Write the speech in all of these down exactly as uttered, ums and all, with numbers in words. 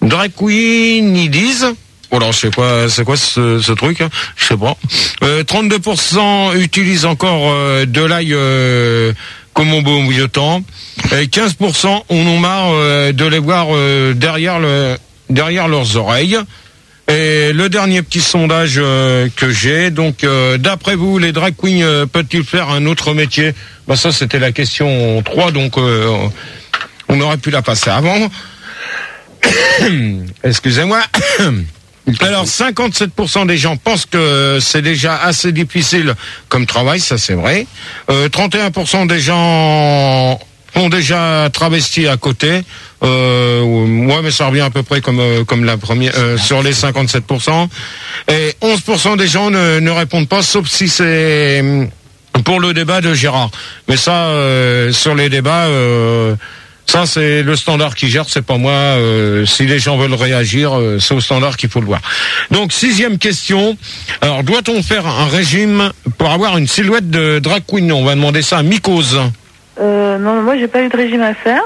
drag queen, ils disent... Oh là, je sais pas, c'est quoi ce, ce truc, hein, je sais pas. Euh, trente-deux pour cent utilisent encore euh, de l'ail euh, comme au bon vieux temps. Et quinze pour cent en ont marre euh, de les voir euh, derrière, le, derrière leurs oreilles. Et le dernier petit sondage euh, que j'ai, donc euh, d'après vous, les drag queens euh, peuvent-ils faire un autre métier? Bah ça, c'était la question trois, donc euh, on aurait pu la passer avant. Excusez-moi. Alors, cinquante-sept pour cent des gens pensent que c'est déjà assez difficile comme travail, ça c'est vrai. Euh, trente et un pour cent des gens ont déjà travesti à côté. Euh, ouais, mais ça revient à peu près comme euh, comme la première euh, sur les cinquante-sept pour cent. Et onze pour cent des gens ne, ne répondent pas, sauf si c'est pour le débat de Gérard. Mais ça, euh, sur les débats. Euh, Ça, c'est le standard qui gère, c'est pas moi. Euh, si les gens veulent réagir, euh, c'est au standard qu'il faut le voir. Donc, sixième question. Alors, doit-on faire un régime pour avoir une silhouette de drag queen? On va demander ça à Mycose. Euh, non, moi, j'ai pas eu de régime à faire.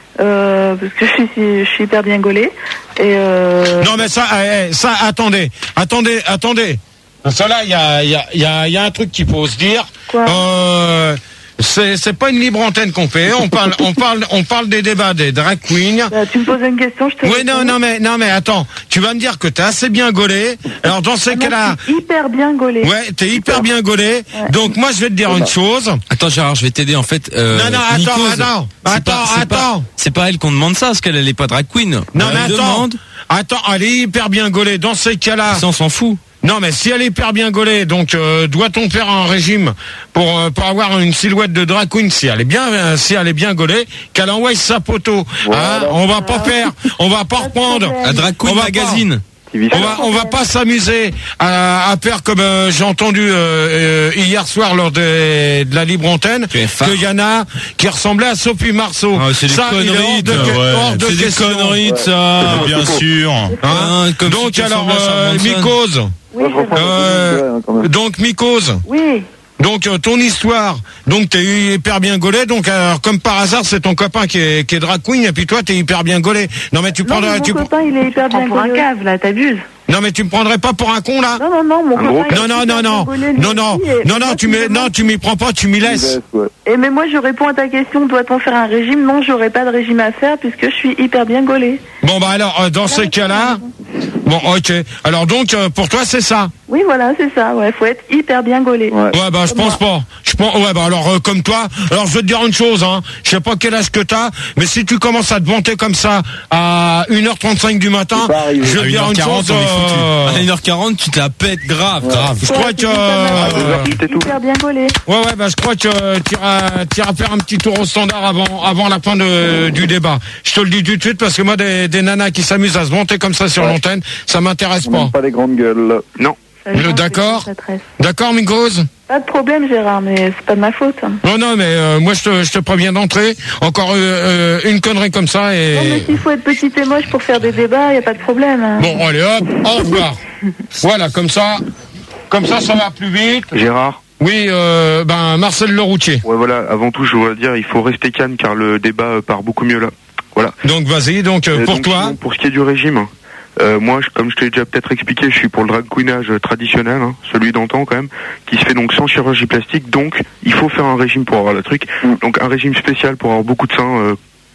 Euh, parce que je suis, je suis hyper bien gaulée. Et euh... Non, mais ça, eh, ça, attendez, attendez, attendez. Ça là, il y a, il y a, il y a, il y a un truc qu'il faut se dire. Quoi? Euh, C'est, c'est pas une libre antenne qu'on fait. On parle, on parle, on parle des débats des drag queens. Bah, tu me poses une question, je te Oui, non, non, mais, non, mais attends. Tu vas me dire que t'es assez bien gaulé. Alors, dans ces ah, cas-là. Je suis hyper bien gaulé. Ouais, t'es hyper bien gaulé. Ouais. Donc, moi, je vais te dire une chose. Attends, Gérard, je vais t'aider, en fait. Euh, non, non, attends, Mycose, attends. C'est attends, pas, c'est attends. Pas, c'est pas elle qu'on demande ça, parce qu'elle, elle est pas drag queen. Non, on mais attends. Demande. Attends, elle est hyper bien gaulée. Dans ces cas-là. Ça, on s'en fout. Non, mais si elle est hyper bien gaulée, donc euh, doit-on faire un régime pour euh, pour avoir une silhouette de drag queen? Si elle est bien, euh, si elle est bien gaulée, qu'elle envoie sa photo. Voilà. Hein, on va pas faire, on va pas reprendre un drag queen magazine. Pas. On va, on va pas s'amuser à, à faire comme euh, j'ai entendu euh, euh, hier soir lors de, de la libre antenne qu'il y en a qui ressemblaient à Sophie Marceau. Ah, c'est ça, des conneries, de, ouais. hors de c'est des question. conneries, ça, ouais. bien sûr. Hein comme donc si alors, euh, Mycose. Oui, euh, donc Mycose. Oui. Donc euh, ton histoire, donc t'es hyper bien gaulé, donc alors, comme par hasard c'est ton copain qui est, qui est drag queen et puis toi t'es hyper bien gaulé. Non mais tu non, prendrais, mais mon tu copain il est hyper bien pour un cave là, t'abuses. Non mais tu me prendrais pas pour un con là? Non non non mon copain. Non non non non non non non non tu m'y non tu m'y prends pas, tu m'y laisses. Et mais moi je réponds à ta question, doit-on faire un régime? Non, j'aurais pas de régime à faire puisque je suis hyper bien gaulée. Bon bah alors euh, dans ce cas-là, bon ok. Alors donc euh, pour toi c'est ça? Oui voilà c'est ça. Ouais, faut être hyper bien gaulé. Ouais, ouais bah je pense pas. Je pense ouais bah alors euh, comme toi. Alors je vais te dire une chose hein. Je sais pas quel âge que t'as, mais si tu commences à te vanter comme ça à une heure trente-cinq du matin, je vais te dire une chose. Euh... À une heure quarante, tu te la pètes grave, ouais. grave. Je crois que euh... hyper bien gaulé. Ouais ouais bah je crois que tu iras tu iras faire un petit tour au standard avant avant la fin de du débat. Je te le dis tout de suite parce que moi des, des nanas qui s'amusent à se vanter comme ça sur ouais. l'antenne, ça m'intéresse On pas. pas les grandes gueules. Non. Le, d'accord. D'accord, Mycose. Pas de problème, Gérard, mais c'est pas de ma faute. Non, non, mais euh, moi je te, je te préviens d'entrer. Encore euh, une connerie comme ça et. Non, mais s'il faut être petite et moche pour faire des débats, y a pas de problème. Hein. Bon, allez hop, au revoir. Voilà, comme ça, comme ça, ça va plus vite. Gérard. Oui, euh, ben Marcel Leroutier. Ouais, voilà. Avant tout, je voudrais dire, il faut rester calme car le débat part beaucoup mieux là. Voilà. Donc vas-y, donc euh, pour donc, toi. Sinon, pour ce qui est du régime. Euh, moi, je, comme je t'ai déjà peut-être expliqué, je suis pour le drag queenage traditionnel, hein, celui d'antan quand même, qui se fait donc sans chirurgie plastique. Donc, il faut faire un régime pour avoir le truc. Mm. Donc, un régime spécial pour avoir beaucoup de seins. Euh...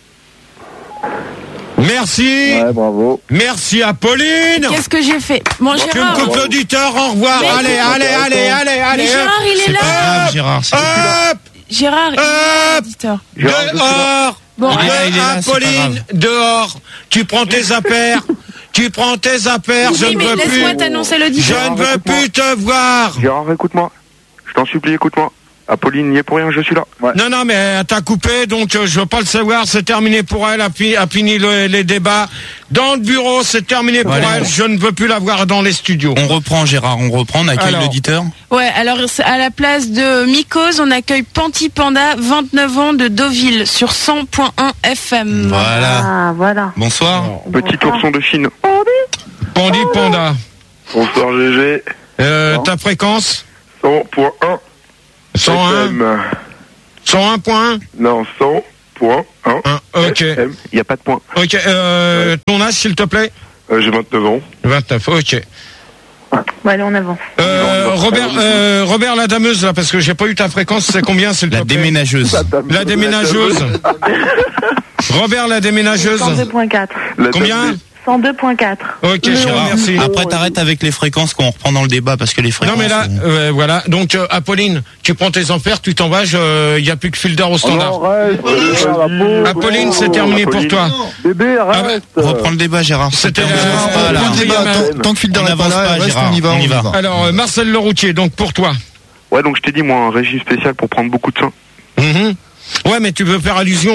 Merci. Ouais, bravo. Merci Apolline. Qu'est-ce que j'ai fait? Bon, tu Gérard. me coupes l'auditeur. Au revoir. Mais allez, allez, allez, allez, allez. Mais Gérard, il est, est là. Pas grave, Gérard. C'est hop. Gérard, il est l'auditeur. Dehors. Bon, de, là, il est là, Apolline, dehors. Tu prends tes affaires. Tu prends tes affaires. Oui, je ne mais veux laisse-moi plus. t'annoncer Je l'auditeur. ne veux plus te voir. Gérard, écoute-moi. Je t'en supplie, écoute-moi. Apolline n'y est pour rien, je suis là. Ouais. Non, non, mais elle t'a coupé, donc euh, je veux pas le savoir. C'est terminé pour elle. A, fi, a fini le, les débats dans le bureau. C'est terminé pour voilà. elle. Je ne veux plus la voir dans les studios. On reprend, Gérard. On reprend. On accueille l'auditeur. Ouais. Alors à la place de Mycose, on accueille Panty Panda, vingt-neuf ans de Deauville, sur cent point un F M. Voilà. Ah, voilà. Bonsoir. Petit ourson de Chine. Pandy Panda. Bonsoir G G. Euh, ta fréquence cent point un. cent un. cent un point un. Non, cent. Point un. Ok. Il n'y a pas de point. Ok. Euh, ouais. Ton âge, s'il te plaît. Euh, j'ai vingt-neuf ans. vingt-neuf. Ok. Bon, allez, on avance. Euh, Robert, euh, Robert, la dameuse, là, parce que j'ai pas eu ta fréquence, c'est combien, s'il te plaît? La déménageuse. La déménageuse. Robert, la déménageuse. cent deux virgule quatre. Combien? cent deux virgule quatre. Ok, Gérard, merci. Après, t'arrêtes avec les fréquences qu'on reprend dans le débat, parce que les fréquences... Non, mais là, euh, voilà. Donc, euh, Apolline, tu prends tes ampères, tu t'en vas, il euh, n'y a plus que fil d'heure au standard. Oh, arrête, euh, Apolline, c'est terminé Apolline. Pour toi. Bébé, arrête. Ah, reprends le débat, Gérard. C'était pas, là. Tant, tant que fil d'heure on n'avance pas, reste, Gérard. On y va, on y va. on y va. Alors, euh, Marcel Leroutier, donc pour toi. Ouais, donc je t'ai dit, moi, un régime spécial pour prendre beaucoup de seins. Mm-hmm. Ouais, mais tu veux faire allusion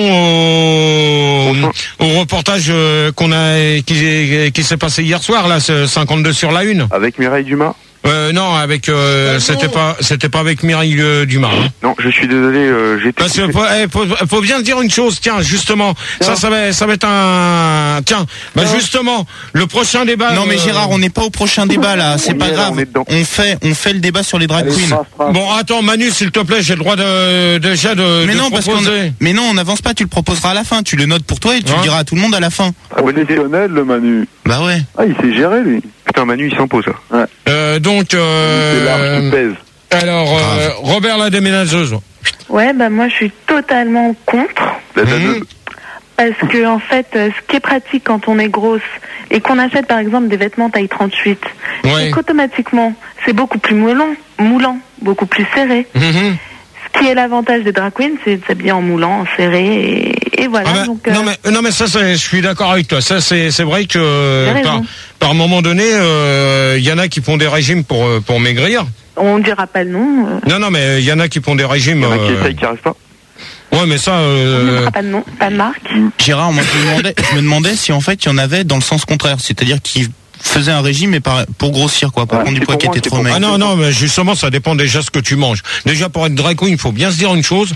au, au reportage euh, qu'on a qui, qui s'est passé hier soir là, ce cinquante-deux sur la une. Avec Mireille Dumas. Euh, non, avec euh, c'était pas c'était pas avec Mireille euh, Dumas. Hein. Non, je suis désolé, euh, j'étais. Parce que faut, eh, faut, faut bien dire une chose, tiens, justement, tiens. ça, ça va, ça va être un, tiens, bah tiens. justement, le prochain débat. Non, mais euh... Gérard, on n'est pas au prochain débat là, c'est pas grave. On, on fait, on fait le débat sur les drag queens. Bon, attends, Manu, s'il te plaît, j'ai le droit de déjà de. Mais de non, parce qu'on. Mais non, on n'avance pas. Tu le proposeras à la fin. Tu le notes pour toi et tu hein? le diras à tout le monde à la fin. Professionnel, le Manu. Bah ouais. Ah, il sait gérer lui. Putain, Manu, il s'impose. Ouais. Euh, donc. Euh... C'est large qui pèse. Alors, euh, Robert la déménageuse. Ouais, bah moi je suis totalement contre. Mmh. Parce que en fait, ce qui est pratique quand on est grosse et qu'on achète par exemple des vêtements taille trente-huit, ouais. c'est qu'automatiquement c'est beaucoup plus moulant, moulant, beaucoup plus serré. Mmh. Ce qui est l'avantage des drag queens, c'est de s'habiller en moulant, en serré et, et voilà. Ah bah, donc, euh... non mais non mais ça, ça je suis d'accord avec toi. Ça c'est c'est vrai que par, par moment donné, il euh, y en a qui font des régimes pour pour maigrir. On dira pas le nom. Euh... Non non mais il y en a qui font des régimes. Il y en a qui euh... essayent, qui arrivent pas. Ouais, mais ça. Euh... On ne dira pas de nom, pas de marque. Gérard, moi je me demandais, je me demandais si en fait il y en avait dans le sens contraire, c'est-à-dire qu'ils faisaient un régime mais par, pour grossir quoi, pour ouais, prendre du poids qui était trop maigre. Ah non non, mais justement ça dépend déjà ce que tu manges. Déjà pour être drag queen, il faut bien se dire une chose,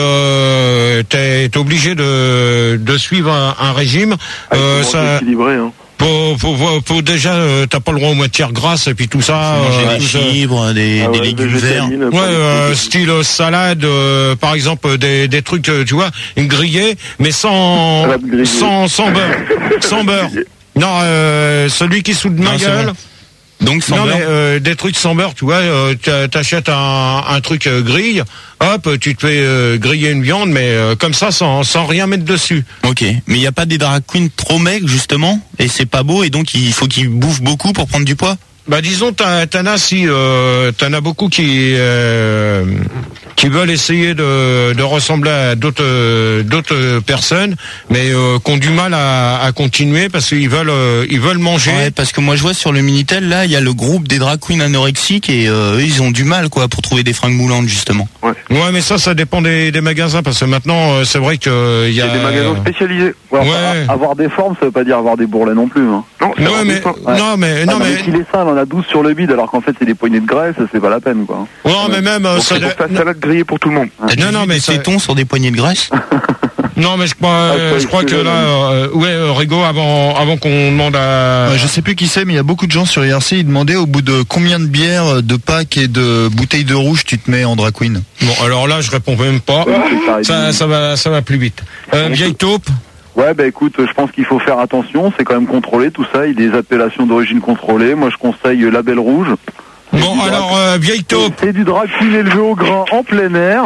que t'es, t'es obligé de de suivre un, un régime. Ah, euh, ça. Équilibré, hein. Faut, faut, faut, faut déjà, euh, t'as pas le droit aux matières grasses et puis tout ça. Euh, des fibres, des, ah ouais, des légumes verts. Ouais, euh, style salade, euh, par exemple des des trucs, tu vois, grillés, mais sans sans sans beurre, sans beurre. Non, euh, celui qui soude ma gueule. Bon. Donc sans non, beurre. Mais, euh, des trucs sans beurre, tu vois, euh, t'achètes un, un truc euh, grille, hop, tu te fais euh, griller une viande, mais euh, comme ça, sans, sans rien mettre dessus. Ok, mais il n'y a pas des drag queens trop maigres, justement, et c'est pas beau, et donc il faut qu'ils bouffent beaucoup pour prendre du poids? Bah disons, t'en, t'en as si, euh, t'en as beaucoup qui euh, qui veulent essayer de, de ressembler à d'autres euh, d'autres personnes, mais euh, qui ont du mal à, à continuer parce qu'ils veulent euh, ils veulent manger. Ouais, parce que moi je vois sur le Minitel là, il y a le groupe des drag queens anorexiques et euh, eux ils ont du mal quoi pour trouver des fringues moulantes justement. Ouais. Ouais, mais ça, ça dépend des, des magasins parce que maintenant euh, c'est vrai que il y a des magasins spécialisés. Ouais, ouais. Avoir des formes, ça veut pas dire avoir des bourrelets non plus. Hein. Non, ouais, mais, ouais. non, mais non, ah, mais qu'il est ça, on a douze sur le bide, alors qu'en fait c'est des poignées de graisse, c'est pas la peine quoi. Ouais, ouais. mais même euh, ça. C'est la salade grillée pour tout le monde. T'as non, non, mais c'est tétons sur des poignées de graisse. Non, mais je crois, euh, je crois que là, euh, ouais, euh, Rigo, avant, avant qu'on demande à. Euh, je sais plus qui c'est, mais il y a beaucoup de gens sur I R C. Ils demandaient au bout de combien de bières, de packs et de bouteilles de rouge tu te mets en drag queen. Bon, alors là, je réponds même pas. Ça, ça va, ça va plus vite. Euh, vieille taupe. Ouais, bah écoute, je pense qu'il faut faire attention. C'est quand même contrôlé tout ça. Il y a des appellations d'origine contrôlée. Moi, je conseille Label Rouge. Bon, alors euh, vieille taupe. C'est du drag queen élevé au grain en plein air.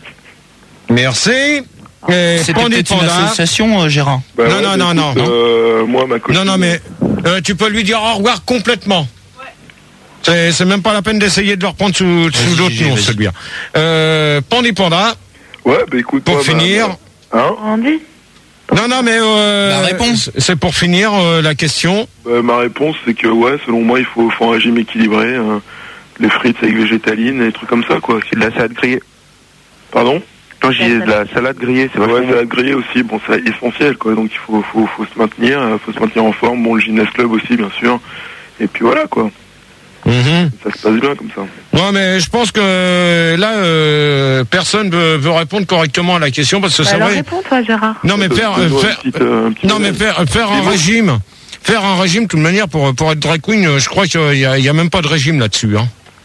Merci. Et c'était peut-être une association, euh, Gérard. Bah non, ouais, non, non, non, non. Euh, moi, ma copine. Non, non, mais euh, tu peux lui dire au revoir complètement. Ouais. C'est, c'est même pas la peine d'essayer de le reprendre sous, sous d'autres noms, celui-là. Euh, Pandi Panda. Ouais, bah écoute. Pour moi, finir. Bah, hein Andy. Non, non, mais euh, la réponse, c'est pour finir euh, la question. Bah, ma réponse, c'est que ouais, selon moi, il faut, faut un régime équilibré, euh, les frites avec végétaline, et des trucs comme ça, quoi. C'est de la salade grillée. Pardon? Non, j'ai de la salade grillée, c'est vachement. Ouais, salade grillée aussi, bon, c'est essentiel, quoi. Donc il faut, faut, faut se maintenir, faut se maintenir en forme. Bon, le gymnast club aussi, bien sûr. Et puis voilà, quoi. Mmh. Ça se passe bien comme ça. Ouais, mais je pense que là, euh, personne veut, veut répondre correctement à la question parce que bah c'est alors vrai. Réponds, toi, Gérard. Non, mais faire, euh, faire, petite, euh, non, mais faire, faire un bon. régime, faire un régime, de toute manière, pour pour être drag queen, je crois qu'il y a, il y a même pas de régime là-dessus, hein.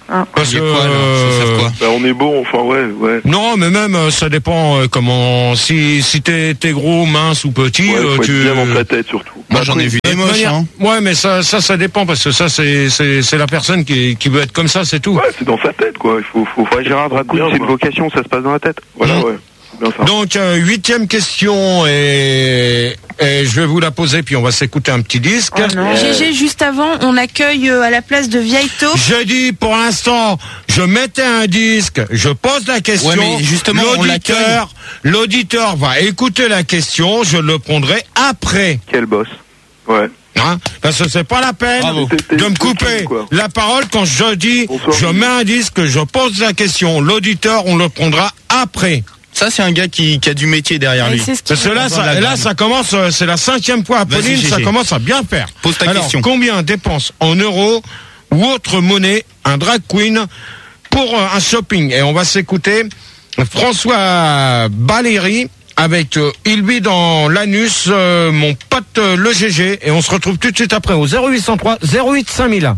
Ah. Parce que quoi, alors, ça sert quoi Bah, on est bon, enfin ouais, ouais. non, mais même euh, ça dépend euh, comment. Si si t'es t'es gros, mince ou petit, Ouais, euh, faut tu. être bien dans ta tête surtout. Moi, j'en ai vu des moches, hein. Ouais, mais ça ça ça dépend parce que ça c'est c'est c'est la personne qui qui veut être comme ça, c'est tout. Ouais, c'est dans sa tête quoi. Il faut faut. Ouais, Gérard Dracoun, c'est une vocation, ça se passe dans la tête. Voilà, Mmh. ouais. Bien ça. Donc euh, huitième question et, et je vais vous la poser puis on va s'écouter un petit disque. Oh non. G G, juste avant, on accueille euh, à la place de Vieille Taupe. J'ai dit pour l'instant, je mettais un disque, je pose la question. Ouais, mais justement, on l'auditeur, l'auditeur va écouter la question, je le prendrai après. Quel boss. Ouais. Hein, parce que c'est pas la peine Bravo. de me couper Quoi. la parole quand je dis Bonsoir. je mets un disque, je pose la question. L'auditeur, on le prendra après. Ça, c'est un gars qui, qui a du métier derrière Et lui. c'est ce qui- Parce que là, Dans la ça, là, gamme. ça commence, euh, c'est la cinquième fois, Apolline, Vas-y, ça Gégé. commence à bien faire. Pose ta Alors, question. combien dépense en euros ou autre monnaie un drag queen pour euh, un shopping? Et on va s'écouter François Valéry avec euh, Il vit dans l'anus, euh, mon pote euh, le G G. Et on se retrouve tout de suite après au zéro huit cent trois zéro huit cinq mille.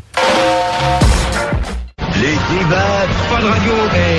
Les débats Pas de radio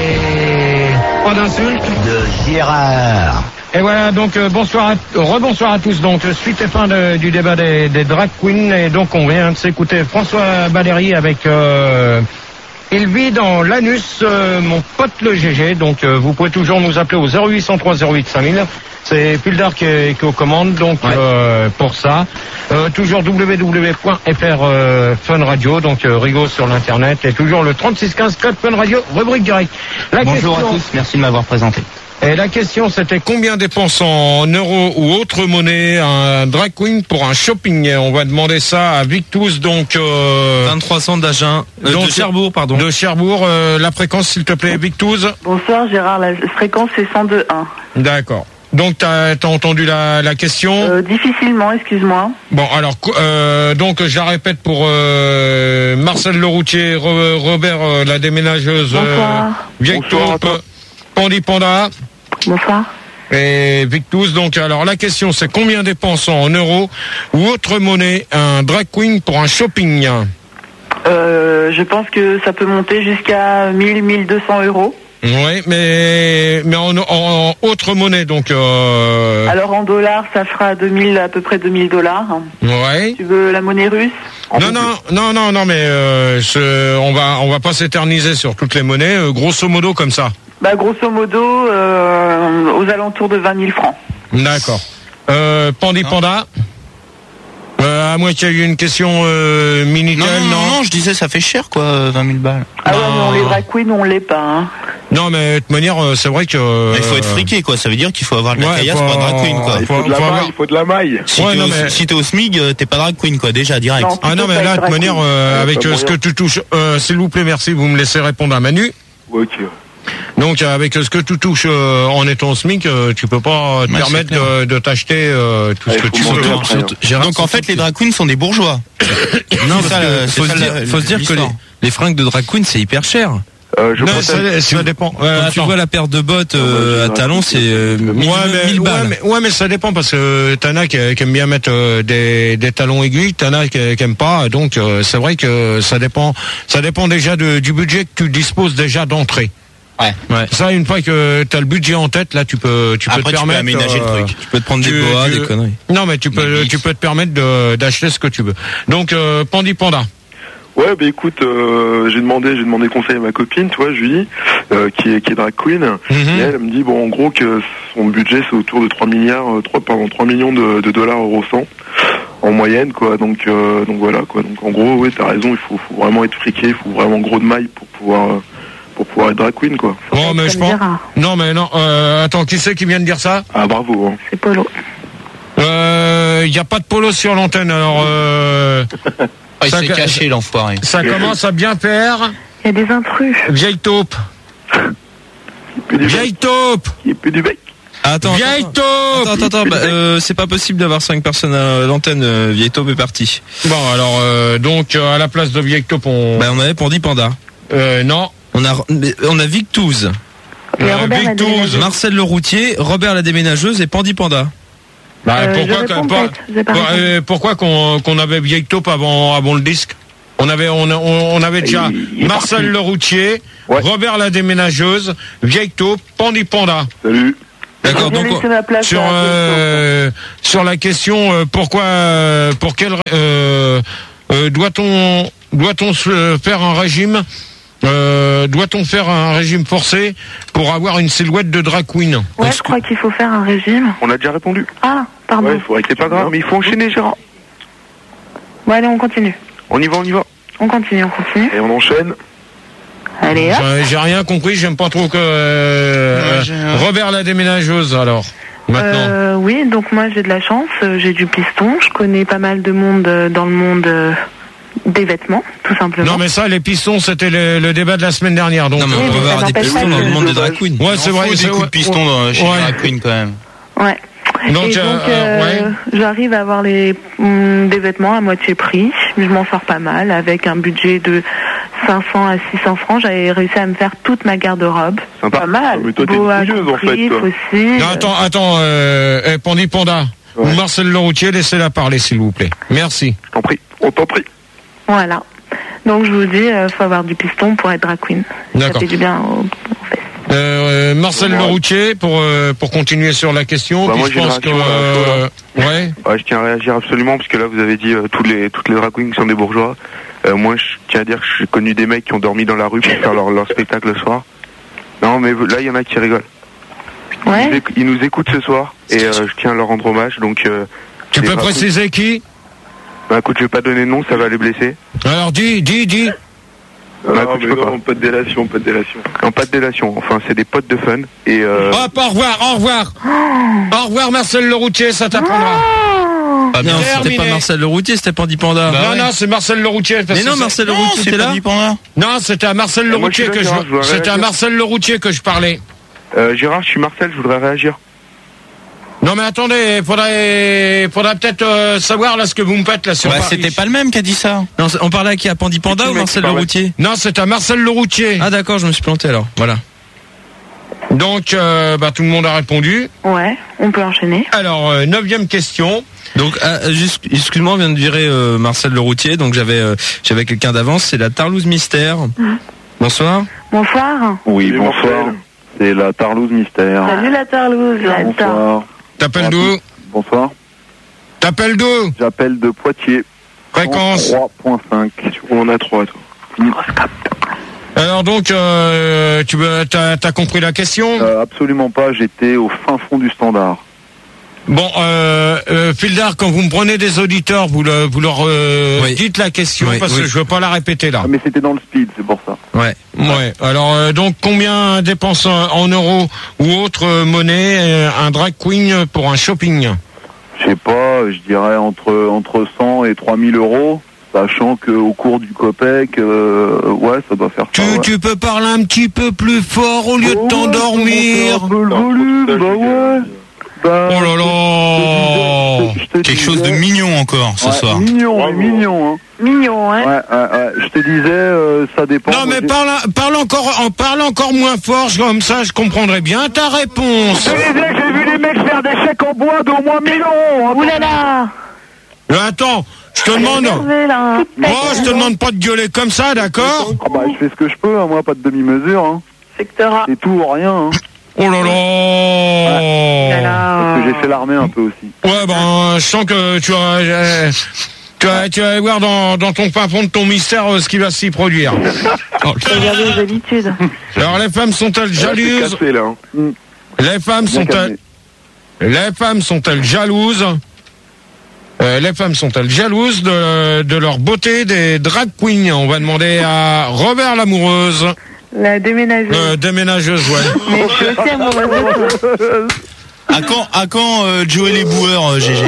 et pas d'insultes. de Gérard. Et voilà, donc euh, bonsoir, à, rebonsoir à tous. Donc euh, suite et fin de- du débat des, des drag queens, et donc on vient de s'écouter François Valéry avec euh, Il vit dans l'anus, euh, mon pote le G G. Donc euh, vous pouvez toujours nous appeler au zéro huit cent trois zéro huit cinq mille. C'est Pildar qui est, qui est aux commandes, donc euh, pour ça. Euh, toujours w w w point f r euh, Fun Radio, donc euh, Rigo sur l'internet, et toujours le trente-six quinze code Fun Radio, rubrique directe. La Bonjour à question- tous, merci de m'avoir présenté. Et la question, c'était combien dépense en euros ou autre monnaie un drag queen pour un shopping? Et on va demander ça à Victus, donc euh, vingt-trois cents d'Agen, euh, donc, de Cherbourg, pardon. de Cherbourg. Euh, la fréquence, s'il te plaît, Victus. Bonsoir Gérard, la fréquence c'est cent deux virgule un. D'accord. Donc, t'as as entendu la, la question. Euh, difficilement, excuse-moi. Bon, alors, co- euh, donc, je la répète pour euh, Marcel Leroutier, Ro- Robert euh, la déménageuse, Bonsoir. Vieille Bonsoir à Taupe, toi. Pandi Panda. Bonsoir. Et Victus, donc alors la question c'est combien dépense en euros ou autre monnaie un drag queen pour un shopping? Euh, je pense que ça peut monter jusqu'à mille, mille deux cents euros. Oui, mais mais en, en, en autre monnaie, donc euh, Alors en dollars, ça fera deux mille, à peu près deux mille dollars. ouais. Tu veux la monnaie russe? Non, non, non, non, non, mais euh, ce- on va on va pas s'éterniser sur toutes les monnaies, euh, grosso modo comme ça. Bah grosso modo, euh, aux alentours de vingt mille francs. D'accord. Euh, Pandi Panda. Euh, à moins qu'il y ait eu une question euh, Minitel, Non, non, non, non, non, je disais, ça fait cher, quoi, euh, vingt mille balles. Ah ouais, Non. non, les drag queens, on l'est pas. Hein. Non, mais de toute manière, euh, c'est vrai que. euh, Il faut être friqué, quoi. Ça veut dire qu'il faut avoir de la Ouais, caillasse faut- pour être drag queen, quoi. Il faut, faut- de la faut maille, avoir- il faut de la maille. Si Ouais, t'es non, au, mais- si t'es au S M I G, euh, t'es pas drag queen, quoi, déjà, direct. Non. Ah non, mais Plutôt là, de pas toute être manière, drag euh, queen. avec Ouais, euh, pas ce que moyen. tu touches, euh, s'il vous plaît, merci, vous me laissez répondre à Manu. Ok. Donc, euh, avec euh, ce que tu touches euh, en étant au SMIC, euh, tu peux pas te Ouais, permettre c'est clair. de, de t'acheter euh, tout Ouais, ce que faut tu manger veux. après, hein. Gérard, Donc, en fait, les drag queens sont des bourgeois. non, c'est parce ça, que le- faut, c'est se ça, dire, la- faut se dire que les, l'histoire. les fringues de drag queen, c'est hyper cher. Euh, je Non, préfère- ça, ça dépend. Euh, Quand tu attends. vois la paire de bottes euh, Ouais, à j'ai talons, raconté. c'est euh, mille, Ouais mais, mille ouais, balles. mais, ouais, mais ça dépend parce que t'en as qui, qui aiment bien mettre euh, des, des talons aiguilles, t'en as qui, qui aiment pas, donc euh, c'est vrai que ça dépend, ça dépend déjà de, du budget que tu disposes déjà d'entrée. Ouais. Ouais. Ça, une fois que t'as le budget en tête, là, tu peux, tu peux Après, te tu peux permettre. aménager le truc. Tu peux te prendre tu- des boas, tu- des conneries. Non, mais tu peux, Des tu mix. peux te permettre de- d'acheter ce que tu veux. Donc, euh, Pandi Panda. Ouais, bah écoute, euh, j'ai demandé, j'ai demandé conseil à ma copine, tu vois, Julie, euh, qui est qui est drag queen. Mhm. Et elle, elle me dit bon, en gros que son budget c'est autour de trois milliards, euh, trois pardon, trois millions de, de dollars euro cent en moyenne, quoi. Donc euh, donc voilà, quoi. Donc en gros, ouais, t'as raison, il faut, faut vraiment être friqué, il faut vraiment gros de maille pour pouvoir euh, pour pouvoir être drag queen, quoi. Bon, mais je Comme pense. Gérard. Non, mais non. Euh, attends, qui c'est qui vient de dire ça? Ah bravo. Hein. C'est Polo. Il y a pas de polo sur l'antenne, alors. Euh, Ah, il Ça- s'est caché, l'enfoiré. ça commence à bien faire. Il y a des intrus. Vieille taupe. Plus du bec. Vieille taupe. Il est plus du bec. Attends, Vieille attends, taupe. attends, attends, bah, euh, c'est pas possible d'avoir cinq personnes à l'antenne. euh, Vieille taupe est partie. Bon, alors, euh, donc, euh, à la place de vieille taupe, on. Bah, on avait Pandi Panda. Euh, non. On a, on a Victouz, Il y a Euh, Robert la Victouz. déménageuse. Marcel Leroutier, Robert la déménageuse et Pandi Panda. Bah, Euh, pourquoi je que- réponds pour- peut-être, j'ai pas pour- répondu. euh, pourquoi qu'on qu'on avait vieille taupe avant, avant le disque? On avait, on, on, on avait déjà il, il Marcel le routier, ouais. Robert la déménageuse, Vieille Taupe, Pandi Panda. Salut. D'accord. Donc sur euh, sur la question euh, pourquoi, euh, pour quel euh, euh, doit-on doit-on faire un régime, euh, doit-on faire un régime forcé pour avoir une silhouette de drag queen? Ouais, Parce je crois que... qu'il faut faire un régime. On a déjà répondu. Ah, pardon. Ouais, faut... C'est pas grave, mais il faut enchaîner, Gérard. Bon, allez, on continue. On y va, on y va. On continue, on continue. Et on enchaîne. Allez, hop. J'ai, j'ai rien compris, j'aime pas trop que euh, ouais, euh, Robert la déménageuse, alors. Maintenant. Euh, oui, donc moi j'ai de la chance, j'ai du piston, je connais pas mal de monde dans le monde des vêtements, tout simplement. Non mais ça, les pistons, c'était le, le débat de la semaine dernière. Donc non mais on peut avoir des pistons dans le monde des drag queens. Ouais, c'est vrai. Il faut des coups de piston dans, chez ouais. les drag queens quand même. Ouais. Donc, Et donc euh, euh, ouais. j'arrive à avoir les, hum, des vêtements à moitié prix. Je m'en sors pas mal avec un budget de cinq cents à six cents francs. J'avais réussi à me faire toute ma garde-robe. Sympa. Pas mal. Mais toi, t'es une pilleuse, en fait, toi. Aussi. Non, attends, attends, euh, eh, Pandi Panda. Ouais. Ou Marcel le routier, laissez-la parler, s'il vous plaît. Merci. Je t'en prie. On t'en prie. Voilà. Donc je vous dis, euh, faut avoir du piston pour être drag queen. D'accord. Ça fait du bien aux, aux fesses. Euh, Marcel ouais. le routier, pour euh, pour continuer sur la question. Bah, moi, je pense que euh, ouais. ouais. Je tiens à réagir absolument parce que là vous avez dit euh, tous les toutes les drag queens sont des bourgeois. Euh, moi je tiens à dire que j'ai connu des mecs qui ont dormi dans la rue pour faire leur, leur spectacle le soir. Non mais là il y en a qui rigolent. Ouais. Ils, nous éc- ils nous écoutent ce soir et euh, je tiens à leur rendre hommage. Donc euh, tu peux préciser qui? Bah écoute, je vais pas donner de nom, ça va les blesser. Alors dis, dis, dis. Bah, non, mais non, pas de délation, pas de délation. Non, pas de délation. Enfin, c'est des potes de fun. Et euh... Hop, au revoir, au revoir. Oh. Au revoir, Marcel le routier, ça t'apprendra. Oh. Ah non, c'était pas Marcel le routier, c'était Pandi Panda. Bah, non, ouais. non, c'est Marcel le routier. Mais non, Marcel le routier, c'était là. Non, c'était à Marcel le routier que je. je c'était à Marcel le routier que je parlais. Euh, Gérard, je suis Marcel, je voudrais réagir. Non mais attendez, faudrait, faudrait peut-être euh, savoir là ce que vous me faites là sur. Ouais, c'était pas le même qui a dit ça. Non, on parlait à qui, à Pandi Panda ou Marcel le routier? Non, c'est à Marcel le routier. Ah d'accord, je me suis planté alors. Voilà. Donc, euh, bah tout le monde a répondu. Ouais, on peut enchaîner. Alors, euh, neuvième question. Donc, ah, juste, excuse-moi, on vient de virer euh, Marcel le routier, donc j'avais, euh, j'avais quelqu'un d'avance. C'est la Tarlouse Mystère. Mmh. Bonsoir. Bonsoir. Oui, oui bonsoir. bonsoir. C'est la Tarlouse Mystère. Salut la Tarlouse. La bonsoir. T'appelles d'où? Bonsoir. T'appelles d'où? J'appelle de Poitiers. Fréquence trois point cinq. On a trois, toi. Mmh. Alors donc, euh, tu t'as, t'as compris la question? euh, Absolument pas, j'étais au fin fond du standard. Bon, euh, euh, Fildar, quand vous me prenez des auditeurs, vous, le, vous leur euh, oui. dites la question oui, parce oui. que je veux pas la répéter là. Ah, mais c'était dans le speed, c'est pour ça. Ouais. Ouais. Alors euh, donc, combien dépense en euros ou autre euh, monnaie euh, un drag queen pour un shopping? Je sais pas, je dirais entre entre cent et trois mille euros. Sachant qu'au cours du Copec, euh, ouais, ça doit faire tu, ça. Ouais. Tu peux parler un petit peu plus fort au lieu oh de t'endormir. Un peu le volume, bah ouais. Bah, oh là là. Je te, je te Quelque disais... chose de mignon encore ce ouais, soir. Mignon, Bravo. mignon, hein. Mignon, hein. Ouais, ouais, ouais. Je te disais, euh, ça dépend. Non, mais parle, parle encore, en parle encore moins fort, comme ça, je comprendrai bien ta réponse. Je te disais que j'ai vu les mecs faire des chèques en bois d'au moins mille euros. Ouh là là. Euh, attends. Je te demande. Moi, je te demande pas de gueuler comme ça, d'accord? Ah bah, je fais ce que je peux, hein, moi, pas de demi-mesure. Hein. C'est que t'auras. C'est tout ou rien. Hein. Oh là là. Ouais. Parce que j'ai fait l'armée un peu aussi. Ouais, ben, je sens que tu vas, euh, tu vas, tu vas aller voir dans, dans ton fin fond de ton mystère euh, ce qui va s'y produire. Regardez les habitudes. Alors, les femmes sont-elles jalouses? Cassé, là, hein. Les femmes sont-elles, les femmes sont-elles jalouses? Euh, les femmes sont-elles jalouses de, de leur beauté des drag queens? On va demander à Robert l'amoureuse. La déménageuse. Euh, déménageuse, ouais. Mais je suis aussi amoureuse. À quand, à quand euh, Joe et les boueurs, euh, G G?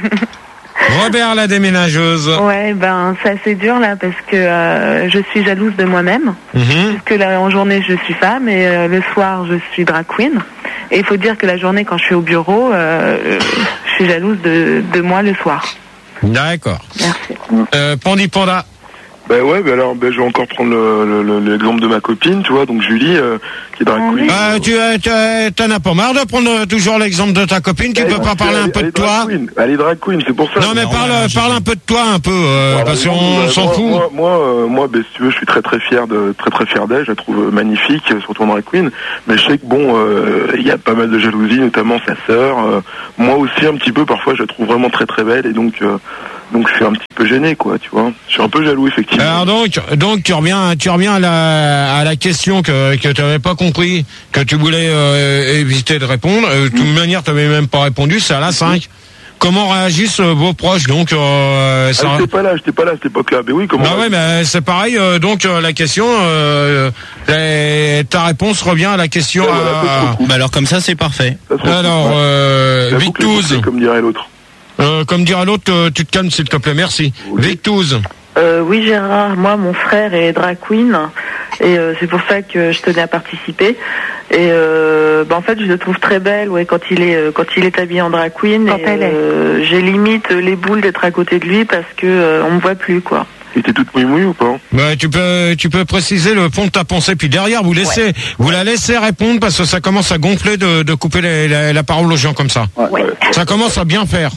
Robert la déménageuse. Ouais, ben c'est assez dur là parce que euh, je suis jalouse de moi-même. Mm-hmm. Parce que là en journée je suis femme et euh, le soir je suis drag queen. Et il faut dire que la journée quand je suis au bureau, euh, je suis jalouse de, de moi le soir. D'accord. Merci. Euh, Pandi Panda. Ben ouais, ben alors ben je vais encore prendre le, le, l'exemple de ma copine, tu vois, donc Julie, euh, qui est drag queen. Ah, tu euh, t'en as pas marre de prendre toujours l'exemple de ta copine, tu elle, peux pas parler elle, un peu elle de toi queen. Elle est drag queen, c'est pour ça. Non mais non, parle, ouais, parle un peu de toi, un peu, euh, voilà, parce qu'on bah, s'en moi, fout. Moi, moi, euh, moi ben, si tu veux, je suis très très fier de, très très fier d'elle, je la trouve magnifique, surtout en drag queen, mais je sais que bon, il euh, y a pas mal de jalousie, notamment sa sœur, euh, moi aussi un petit peu, parfois je la trouve vraiment très très belle, et donc... Euh, Donc je suis un petit peu gêné, quoi, tu vois. Je suis un peu jaloux, effectivement. Alors donc, donc tu reviens, tu reviens à la, à la question que que tu n'avais pas compris, que tu voulais euh, éviter de répondre. Euh, de toute mmh. manière, tu n'avais même pas répondu. C'est à la cinq. Comment réagissent euh, vos proches? Donc, euh, ça... ah, j'étais pas là, j'étais pas là à cette époque-là. Mais oui, comment? Bah ouais, mais c'est pareil. Euh, donc euh, la question, euh, les, ta réponse revient à la question. Ouais, voilà, à... Bah alors comme ça, c'est parfait. Ça alors, euh, Victouze. Comme dirait l'autre. Euh, comme dira l'autre, euh, tu te calmes s'il te plaît, merci. Oui. Victouze. Euh, oui Gérard, moi mon frère est drag queen et euh, c'est pour ça que je tenais à participer. Et euh, bah, en fait je le trouve très belle, ouais, quand il est euh, quand il est habillé en drag queen. Quand et, elle est. Euh, j'ai limite les boules d'être à côté de lui parce que euh, on me voit plus, quoi. Et t'es toute mouille ou pas? Bah, tu peux, tu peux préciser le fond de ta pensée, puis derrière, vous laissez, ouais. vous la laissez répondre parce que ça commence à gonfler de, de couper les, la, la parole aux gens comme ça. Ouais. Ça commence à bien faire.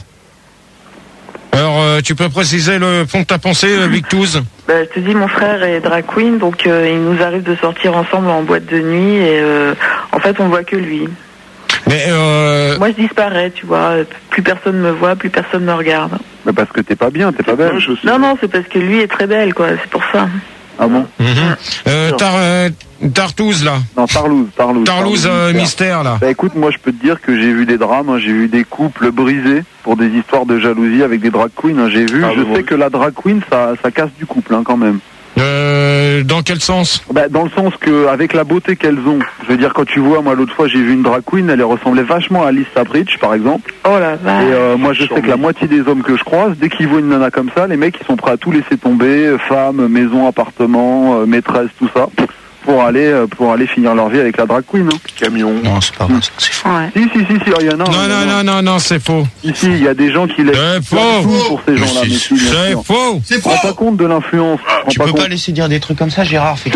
Alors, euh, tu peux préciser le fond de ta pensée, euh, Victouze? Bah, je te dis, mon frère est drag queen, donc euh, il nous arrive de sortir ensemble en boîte de nuit et euh, en fait, on voit que lui. Mais euh... moi, je disparais, tu vois. Plus personne me voit, plus personne me regarde. Mais parce que t'es pas bien, t'es pas belle. Non, non, c'est parce que lui est très belle, quoi. C'est pour ça. Ah bon? Mmh. euh, tar, euh, Tartouze, là. Non, Tarlouse, Tarlouse. Tarlouse, euh, mystère, là. Bah écoute, moi je peux te dire que j'ai vu des drames, hein, j'ai vu des couples brisés pour des histoires de jalousie avec des drag queens, hein, j'ai vu. Ah, je sais bon. que la drag queen, ça, ça casse du couple, hein, quand même. Euh, dans quel sens? Bah, dans le sens que, avec la beauté qu'elles ont, je veux dire, quand tu vois, moi l'autre fois j'ai vu une drag queen, elle ressemblait vachement à Alice Sabridge, par exemple. Oh la vache. Et euh, moi je sais que la moitié des hommes que je croise, dès qu'ils voient une nana comme ça, les mecs ils sont prêts à tout laisser tomber, femmes, maison, appartement, euh, maîtresse, tout ça, pour aller euh, pour aller finir leur vie avec la drag queen. Hein. Camion. Non, c'est pas vrai, c'est faux. Ouais. Si, si, si, si, il y en a. Non, non, non, non, non, c'est faux. Ici, il y a des gens qui laissent. C'est faux. Pour ces gens-là. C'est faux. C'est faux. Prends pas compte de l'influence. Tu peux pas laisser dire des trucs comme ça, Gérard. C'est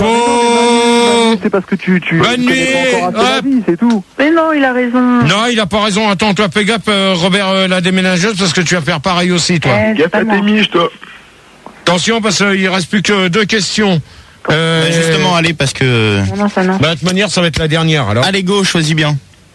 faux. C'est parce que tu tu. Bonne nuit. C'est tout. Mais non, il a raison. Non, il a pas raison. Attends, toi, fais gaffe, euh, Robert, euh, la déménageuse, parce que tu vas faire pareil aussi, toi. Eh, gaffe à tes miches, toi. Attention, parce qu'il reste plus que deux questions. Euh, bah justement, allez, parce que... Non, non, ça non. Bah, de toute manière, ça va être la dernière, alors. Allez, go, choisis bien.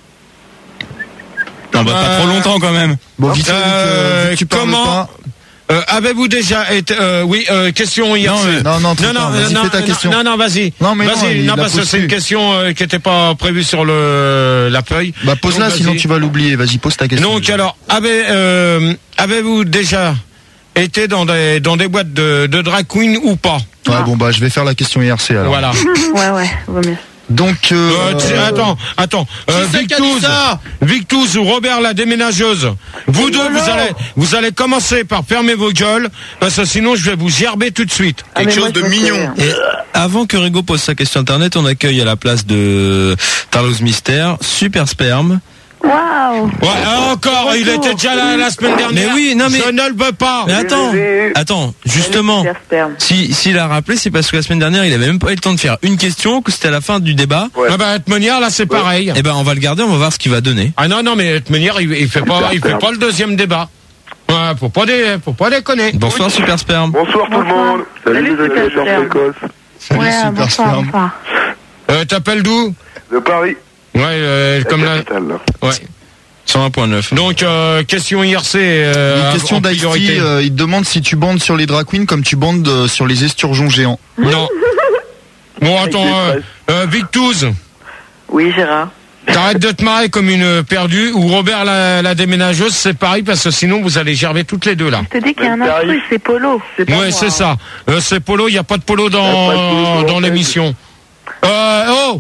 Non, bah, euh... pas trop longtemps, quand même. Bon, vite, euh, vite, tu comment pas. Euh, avez-vous déjà été euh, oui euh, question hier non, c'est... non non non non vas-y, non, fais ta non, question. non non vas-y non mais vas-y non, non parce que c'est une question euh, qui n'était pas prévue sur le la feuille. Bah pose-la sinon tu vas l'oublier. Vas-y, pose ta question. Donc alors avez euh, avez-vous déjà été dans des dans des boîtes de, de drag queen ou pas? Ouais, bon bah je vais faire la question I R C alors. Voilà. ouais ouais vaut mieux. Donc euh, euh, euh, attends, attends, euh, Victouze, Victouze ou Robert la déménageuse, vous deux vous allez vous allez commencer par fermer vos gueules parce que sinon je vais vous gerber tout de suite. Ah, Quelque chose de mignon. Et avant que Rigo pose sa question internet, on accueille à la place de Tarlouse Mystère Super Sperme. Waouh. Ouais, encore, il était déjà là la semaine dernière. Mais oui, non mais je ne le veux pas. Mais attends, attends, justement, si s'il a rappelé, c'est parce que la semaine dernière, il avait même pas eu le temps de faire une question, que c'était à la fin du débat. Ouais. Ah bah, de manière là, c'est ouais. pareil. Eh ben, on va le garder, on va voir ce qu'il va donner. Ah non, non, mais de manière, il, il fait pas, il fait pas le deuxième débat. Ouais, faut pas dé, faut pas déconner. Bonsoir oui. Super Sperme. Bonsoir tout le monde. Salut, Salut les agriculteurs précoces. Salut ouais, Super bonsoir, Sperme. bonsoir. Euh, t'appelles d'où? De Paris. Ouais, euh, la comme capitale, là. là. Ouais. cent un virgule neuf. Donc, euh, question I R C. Euh, Une question d'Haïti, euh, il te demande si tu bandes sur les drag queens comme tu bandes euh, sur les esturgeons géants. Non. Bon, attends, euh, euh, Victouze. Oui, Gérard. T'arrêtes de te marrer comme une perdue, ou Robert la, la déménageuse, c'est pareil, parce que sinon vous allez gerber toutes les deux là. Je te dis qu'il y a un intrus, c'est Polo. C'est ouais, c'est ça. Euh, c'est Polo, il n'y a pas de Polo dans, pas de polo dans l'émission. Euh, oh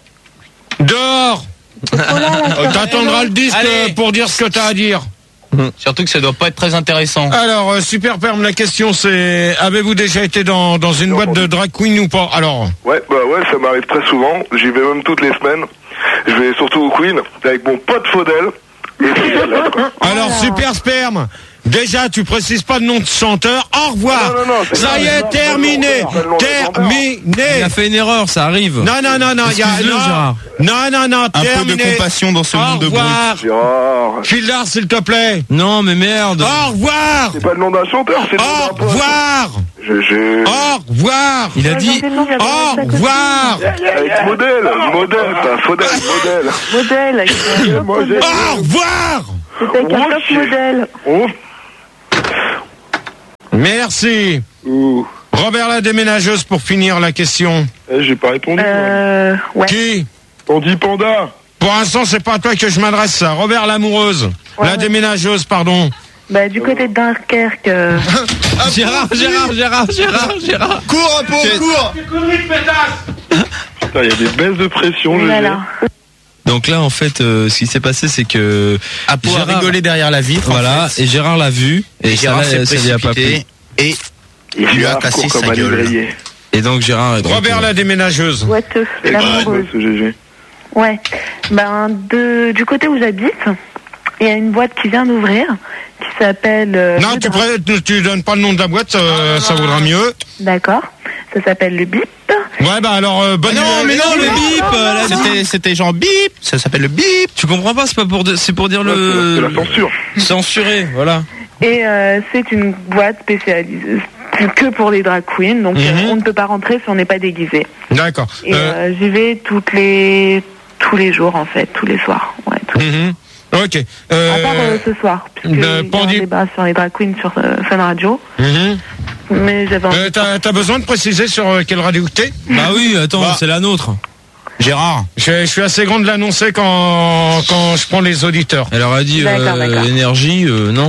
Dehors. Oh là là, T'attendras le disque Allez. pour dire ce que t'as à dire. Surtout que ça doit pas être très intéressant. Alors, euh, Super Perm, la question c'est, avez-vous déjà été dans, dans une boîte de drag queen ou pas? Alors. Ouais, bah ouais, ça m'arrive très souvent. J'y vais même toutes les semaines. Je vais surtout au Queen avec mon pote Faudel. Et Alors, Super Sperme, Déjà, tu précises pas le nom de chanteur. Au revoir. Non, non, non, c'est ça pas- y c'est est, pas- terminé. c'est pas le nom du chanteur. Terminé. Il a fait une erreur, ça arrive. Non, non, non, non, il y a, Excuse-le, non, Gérard. non, non, non, Un peu de terminé. compassion dans ce Au monde de brutes. revoir. Gérard. Fildar, s'il te plaît. Non, mais merde. Au revoir. C'est pas le nom d'un chanteur, c'est le nom Au d'un pote. revoir. Je, je... Au revoir. Il a dit. Au revoir. Avec modèle, modèle, pas faudel, modèle. Modèle, avec un top modèle. Au revoir. C'est avec un top Ok. modèle. Oh. Merci. Ouh. Robert la déménageuse pour finir la question. Eh, j'ai pas répondu. Euh, ouais. Qui? On dit panda. Pour l'instant, c'est pas à toi que je m'adresse ça. Robert l'amoureuse. Ouais, la ouais. déménageuse, pardon. Bah, du côté de Dunkerque. euh, Gérard, Gérard, Gérard, Gérard, Gérard. Cours, un peu, cours. Putain, il y a des baisses de pression, je voilà. Donc là, en fait, euh, ce qui s'est passé, c'est que À pouvoir Gérard- rigoler derrière la vitre. en voilà, fait. et Gérard l'a vu, et, Et ça, Gérard l'a- s'est ça lui a pas plu. précipité et Il lui a cassé sa gueule. Et donc Gérard est donc, Robert euh, la déménageuse. Boiteux, l'amoureuse. ce G G. Ouais. Ben, de, du côté où j'habite, il y a une boîte qui vient d'ouvrir, qui s'appelle... euh, Non, Le tu, Drap. pré- tu- tu donnes pas le nom de la boîte, euh, ça vaudra mieux. D'accord. Ça s'appelle le Bip. Ouais, bah alors, euh, bonne Ah non, nuit. mais non, le bip, non, euh, là, non, c'était, c'était genre bip, ça s'appelle le bip. Tu comprends pas, c'est pas pour, de- c'est pour dire C'est le la censure. censuré, voilà. Et euh, c'est une boîte spécialisée que pour les drag queens, donc Mhm. euh, on ne peut pas rentrer si on n'est pas déguisé. D'accord. Et Euh, euh, j'y vais toutes les tous les jours en fait, tous les soirs. Ouais, tous- mhm. Ok. Euh, À part euh, ce soir, puisque de- il y a un Pandy- débat sur les drag queens sur euh, Fun Radio. mhm. Mais j'avais envie Euh, t'as, t'as besoin de préciser sur euh, quelle radio que t'es? Bah oui, attends, Bah. c'est la nôtre. Gérard. Je, je suis assez grand de l'annoncer quand, quand je prends les auditeurs. Elle aurait dit D'accord, euh, d'accord. énergie, euh, non.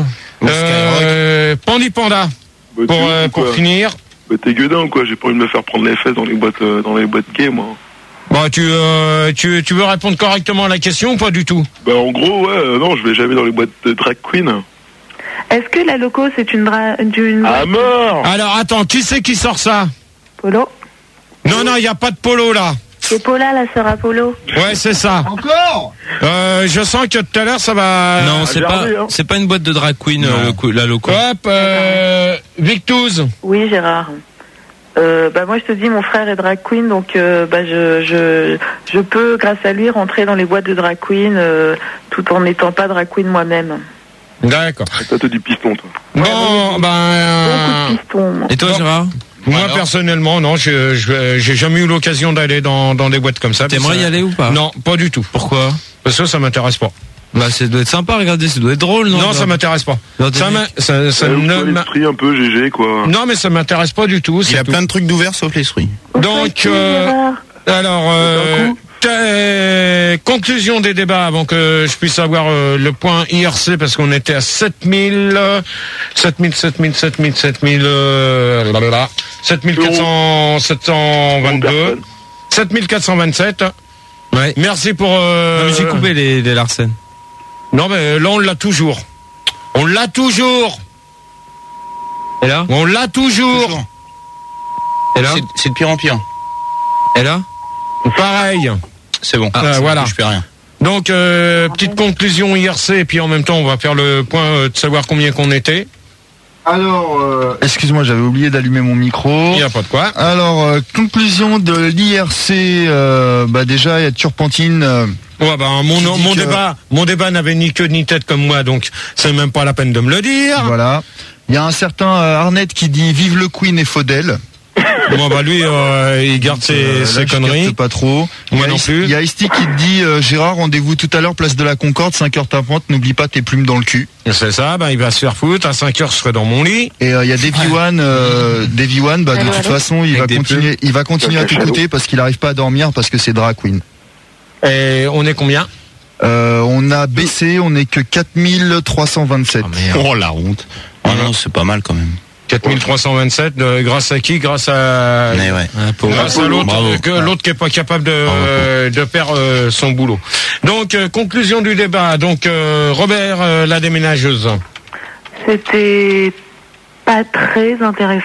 Euh, Pandi Panda, Bah, pour, tu- euh, pour quoi. finir. Bah, t'es gueudin ou quoi? J'ai pas envie de me faire prendre les fesses dans les boîtes, euh, dans les boîtes gays, moi. Bon, tu, euh, tu, tu veux répondre correctement à la question ou pas du tout? Bah, en gros, ouais, euh, non, je vais jamais dans les boîtes de drag queen. Est-ce que la loco c'est une dra... d'une À mort! Alors, attends, qui c'est qui sort ça? Polo? Non, non, il n'y a pas de polo là. C'est Paula la sœur Apollo. Ouais, c'est ça. Encore. Euh, je sens que tout à l'heure, ça va... non, c'est pas, regardez, hein. c'est pas une boîte de drag queen, Non. euh, le coup- la loco. Hop, euh, Victouz. Oui Gérard. Euh, bah moi je te dis mon frère est drag queen donc euh, bah je, je je peux grâce à lui rentrer dans les boîtes de drag queen euh, tout en n'étant pas drag queen moi-même. D'accord. Toi, t'as du piston, toi. Bon, ben... euh, Beaucoup de pistons. moi. Et toi, Bon. Gérard? Moi, Alors personnellement, non, je, je, j'ai jamais eu l'occasion d'aller dans, dans des boîtes comme ça. T'aimerais Ça- y aller ou pas? Non, pas du tout. Pourquoi? Parce que ça m'intéresse pas. Bah, ça doit être sympa, regardez, ça doit être drôle, non? Non, ça m'intéresse pas. Non, t'es Ça, dit- m'a- ça, ça Euh, ne ouvre-toi m'a- l'esprit un peu, G G, quoi. non, mais ça m'intéresse pas du tout. Il y C'est a tout. plein de trucs d'ouvert sauf les fruits. Donc, euh, alors, euh, t'as- conclusion des débats avant que je puisse avoir euh, le point I R C parce qu'on était à sept mille, euh, sept mille, sept mille, sept mille, sept mille, euh, blablabla, sept mille quatre cents, sept cent vingt-deux, Personne. sept mille quatre cent vingt-sept. Ouais. Merci pour... euh, Non, mais j'ai coupé les, les Larsen. Non, mais là, on l'a toujours. On l'a toujours. Et là? On l'a toujours. Toujours. Et là? C'est, c'est de pire en pire. Et là? Pareil. C'est bon. Ah, C'est bon, voilà. Je fais rien. Donc, euh, petite conclusion I R C, et puis en même temps, on va faire le point euh, de savoir combien qu'on était. Alors, euh, excuse-moi, j'avais oublié d'allumer mon micro. Il n'y a pas de quoi. Alors, euh, conclusion de l'I R C, euh, bah déjà, il y a Turpentine. Euh, Ouais, bah, mon, Qui dit mon que- débat, mon débat n'avait ni queue ni tête comme moi, donc c'est même pas la peine de me le dire. voilà. Il y a un certain euh, Arnett qui dit vive le Queen et Faudel. Bon, bah, lui, euh, il garde ses, Euh, là, ses je conneries. capte pas trop. Il y Moi a non Is- plus. Il y a Isti qui te dit euh, Gérard, rendez-vous tout à l'heure, place de la Concorde, cinq heures tapante, n'oublie pas tes plumes dans le cul. C'est ça, bah, il va se faire foutre. À cinq heures, je serai dans mon lit. Et euh, il y a Davy One, euh, Davy One, bah, de Allô, toute allô façon, il Avec va des continuer, il va continuer à t'écouter parce qu'il arrive pas à dormir parce que c'est drag queen. Et on est combien? Euh, on a baissé, on est que quatre mille trois cent vingt-sept. Ah, merde. Oh la honte. Oh non, c'est pas mal quand même. quatre mille trois cent vingt-sept, euh, grâce à qui? Grâce à, Mais ouais. Ah, pauvre. grâce à l'autre, Bravo. euh, que l'autre qui est pas capable de, Bravo. euh, de faire euh, son boulot. Donc, euh, conclusion du débat. Donc, euh, Robert, euh, la déménageuse. C'était pas très intéressant.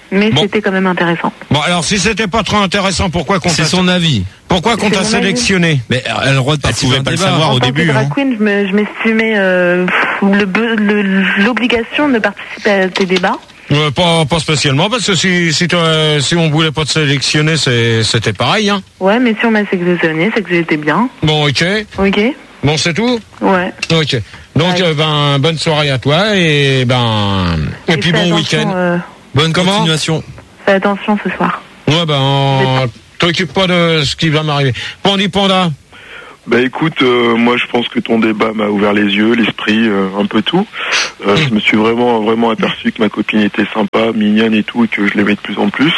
mais Bon. c'était quand même intéressant. Bon, alors si c'était pas trop intéressant, pourquoi qu'on C'est t'a son avis. pourquoi qu'on C'est t'a mon avis. sélectionné? Mais elle a le droit de Elle participer pouvait à pas un le débat. savoir En au tant début. que drag Hein. queen, je me- je m'estimais euh, le be- le- l'obligation de participer à tes débats. Euh, pas, pas spécialement, parce que si, si, toi, si on voulait pas te sélectionner, c'est, c'était pareil, hein. Ouais, mais si on m'a sélectionné, c'est que j'étais bien. Bon, ok. Ok. Bon, c'est tout? Ouais. Ok. Donc, Ouais. euh, ben, bonne soirée à toi, et ben, et, puis fais bon attention, week-end. euh, Bonne Comment continuation. fais attention ce soir. Ouais, ben, t'occupe pas de ce qui va m'arriver. Pandi Panda. Bah écoute, euh, moi je pense que ton débat m'a ouvert les yeux, l'esprit, euh, un peu tout. Euh, je me suis vraiment vraiment aperçu que ma copine était sympa, mignonne et tout, et que je l'aimais de plus en plus.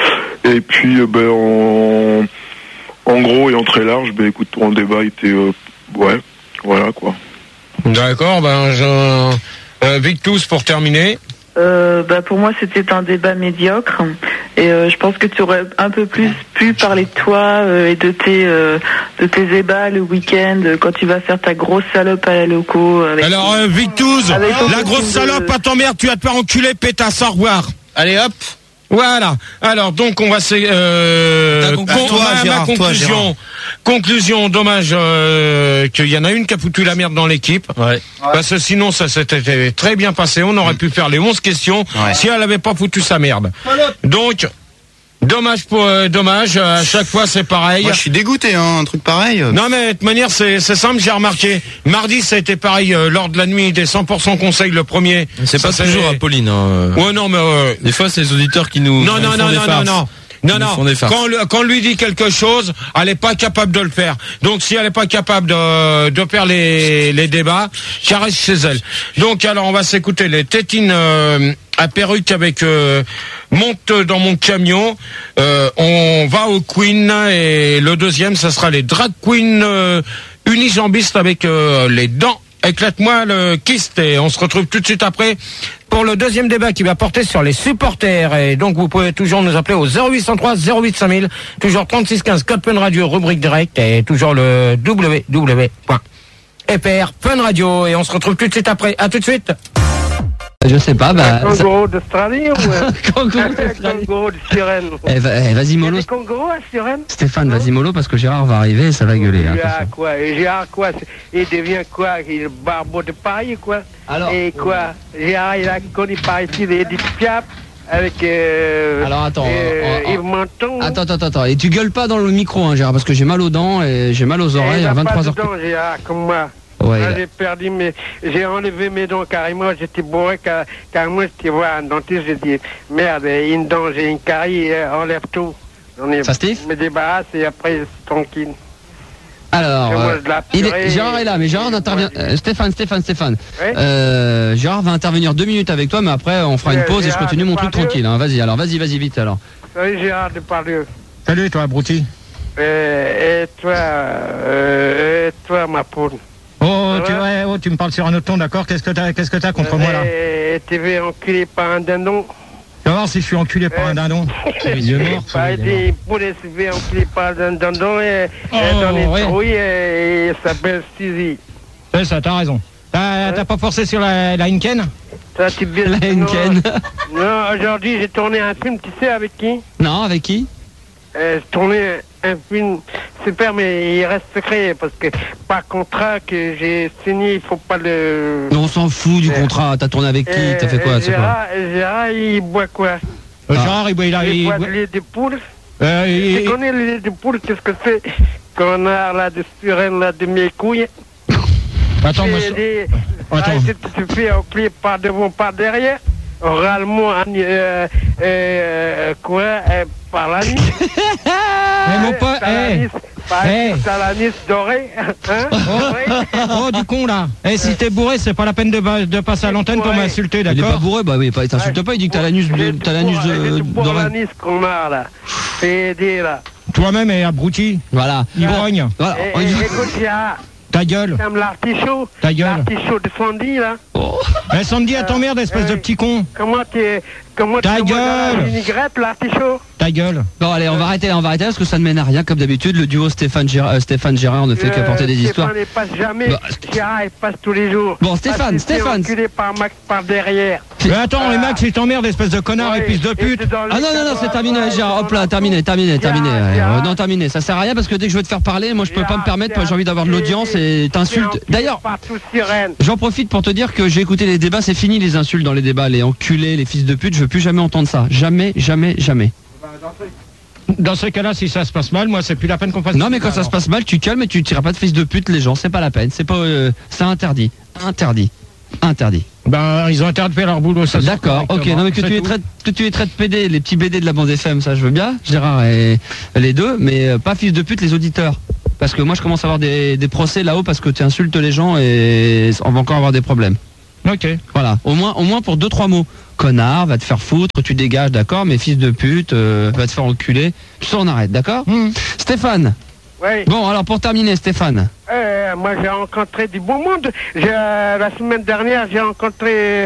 Et puis euh, ben en, en gros et en très large, ben écoute, ton débat était euh, ouais, voilà quoi. D'accord, ben, je, euh, Victus pour terminer. Euh, bah pour moi c'était un débat médiocre et euh, je pense que tu aurais un peu plus pu parler de toi euh, et de tes euh, de tes débats le week-end euh, quand tu vas faire ta grosse salope à la loco. Avec Alors, euh, Victus, Avec ton la costume grosse de- salope, pas t'emmerde, tu vas te faire enculer, pétasse, au revoir. Allez hop. Voilà. Alors donc on va se euh, Ta conclusion, con- toi, ma- ma Gérard, toi, conclusion. Gérard. Conclusion, dommage euh, qu'il y en a une qui a foutu la merde dans l'équipe. Ouais. Parce que sinon ça s'était très bien passé. On aurait pu faire les onze questions Ouais. si elle avait pas foutu sa merde. Donc dommage pour euh, dommage. À chaque fois c'est pareil. Moi, je suis dégoûté, hein, un truc pareil. euh. Non mais de toute manière c'est c'est simple, j'ai remarqué. Mardi ça a été pareil euh, lors de la nuit des cent pour cent conseils le premier. C'est Ça, pas toujours Apolline. Hein. Ouais non mais euh, Des fois, c'est les auditeurs qui nous. non, qui non, nous non, font des non, non, farces. non, Ils non, nous non. font des farces. Quand, le- quand on lui dit quelque chose, elle n'est pas capable de le faire. Donc, si elle n'est pas capable de, de faire les, les débats, qu'elle reste chez elle. Donc, alors, on va s'écouter les tétines euh, à perruque avec euh, monte dans mon camion. Euh, on va au Queen et le deuxième, ça sera les drag queens euh, unijambistes avec euh, les dents. Éclate-moi le kyste et on se retrouve tout de suite après pour le deuxième débat qui va porter sur les supporters. Et donc vous pouvez toujours nous appeler au zéro huit cent trois zéro huit cinq mille, toujours trente-six quinze code Fun Radio, rubrique direct et toujours le w w w point f r Fun Radio. Et on se retrouve tout de suite après. À tout de suite. Je sais pas, bah. Un kangourou d'Australie ou un Kangourou kangourou de sirène? Eh, va- eh, vas-y Il y a mollo. des kangourous à sirène? Stéphane, vas-y mollo parce que Gérard va arriver et ça va gueuler. Hein, Gérard quoi? Et Gérard quoi? Il devient quoi? Il est barbeau de Paris quoi? Alors- Et quoi? Gérard il a connu par ici les Edith Piaf avec euh, Alors, attends, euh, on- on- Yves Montand. Attends, attends, attends. Et tu gueules pas dans le micro, hein, Gérard, parce que j'ai mal aux dents et j'ai mal aux Et oreilles il à a pas vingt-trois de heures. dents, Gérard, comme moi. Ouais, Là, il a- j'ai perdu mes, j'ai enlevé mes dents carrément, j'étais bourré car, car moi j'étais voir un dentiste, j'ai dit merde, une dent, j'ai une carie, euh, enlève tout. J'en ai, Ça, Steve je me débarrasse et après c'est tranquille. Alors, Je mange euh, de la il purée. est, Gérard est là, mais Gérard n'intervient. euh, Stéphane, Stéphane, Stéphane. Ouais. Euh, Gérard va intervenir deux minutes avec toi, mais après on fera une Euh, pause et je Gérard, continue mon tu truc parles tranquille. Hein. Vas-y, alors vas-y, vas-y vite alors. Salut Gérard de Pardieu. Salut toi, Brouti. Euh, et toi, euh, et toi ma poule. Oh, tu- ouais, oh, tu me parles sur un autre ton, d'accord? Qu'est-ce que t'as, qu'est-ce que t'as contre moi là? Et tu veux enculer par un dindon. Tu vas voir si je suis enculé par un dindon. Les yeux morts. Bah, des poulets se fait enculer par un dindon et, Oh, et dans les ouais. trouilles et il s'appelle Stevie. C'est ça, t'as raison. T'as, t'as pas forcé sur la, la Hinken? Toi, tu baisses- La non, Henken. Non, aujourd'hui j'ai tourné un film, tu sais avec qui? Non, avec qui? Euh, J'ai tourné un film super, mais il reste secret parce que par contrat que j'ai signé, il faut pas le. On s'en fout du Euh, contrat. T'as tourné avec qui? T'as fait quoi? Euh, C'est quoi? Gérard, Gérard, il boit quoi? Euh, Gérard, il boit, il a, Il il boit boit- de lait de poule. euh, il- Tu connais le lait de poule, qu'est-ce que c'est? Connard là de surène là de mes couilles. Attends, moi, Et je- des- Attends. Ah, tu te fais enculer par devant, par derrière. Oralement, euh, euh, quoi, euh, par la nuit. Eh, mon pote, Par la eh. nuit, par Eh. par la nuit dorée. Hein? Dorée. Oh, du con là. Eh, si t'es bourré, c'est pas la peine de, ba- de passer à l'antenne pour Ouais. m'insulter, Il est pas d'accord? bourré, bah oui, pas, t'insultes pas, il dit que t'as l'anus de, t'as l'anus de, Pour d'oreille. l'anis qu'on a là. C'est aidé là. Toi-même et abruti. Voilà. Ivrogne. Voilà. Et, et, écoute, Gérard, Ta gueule. t'aimes l'artichaut? Ta gueule. L'artichaut de Sandy là. Eh, Sandy, à ton merde, espèce de petit con. Comment tu comment Ta tu gueule. la vinaigrette, l'artichaut? Ta gueule. Bon, allez, on va arrêter là, on va arrêter là parce que ça ne mène à rien. Comme d'habitude, le duo Stéphane Gérard, euh, Stéphane Gérard ne fait qu'apporter des histoires. Stéphane, il passe jamais. Bah, Gérard, il passe tous les jours. Bon, Stéphane, Parce qu'il s'est Stéphane. enculé par, Max par derrière. Mais attends, les Max, ils t'emmerdent, espèce de connard et fils de pute. Ah non, non, non, c'est terminé, Gérard. Hop là, terminé, terminé, terminé. Euh, non, terminé. Ça sert à rien parce que dès que je veux te faire parler, moi je peux pas me permettre, moi j'ai envie d'avoir de l'audience et t'insultes. D'ailleurs, j'en profite pour te dire que j'ai écouté les débats, c'est fini les insultes dans les débats, les enculés, les fils de pute, je veux plus jamais entendre ça. Jamais, jamais, jamais. Dans ces cas-là, si ça se passe mal, moi c'est plus la peine qu'on fasse. Non, mais quand ça se passe mal, tu calmes et tu tireras pas de fils de pute les gens, c'est pas la peine, c'est pas, euh, c'est interdit, interdit, interdit. Ben, ils ont intérêt de faire leur boulot, ça. D'accord, ok. Non, mais que tu, es très, que tu es très de P D, les petits B D de la bande F M, ça je veux bien, Gérard et les deux, mais euh, pas fils de pute les auditeurs. Parce que moi je commence à avoir des, des procès là-haut parce que tu insultes les gens et on va encore avoir des problèmes. Ok. Voilà, au moins, au moins pour deux trois mots. Connard, va te faire foutre, tu dégages, d'accord, mais fils de pute, euh, va te faire enculer. Tout ça on arrête, d'accord mmh. Stéphane. Oui. Bon, alors pour terminer, Stéphane. Euh, moi j'ai rencontré du beau monde. J'ai, euh, la semaine dernière j'ai rencontré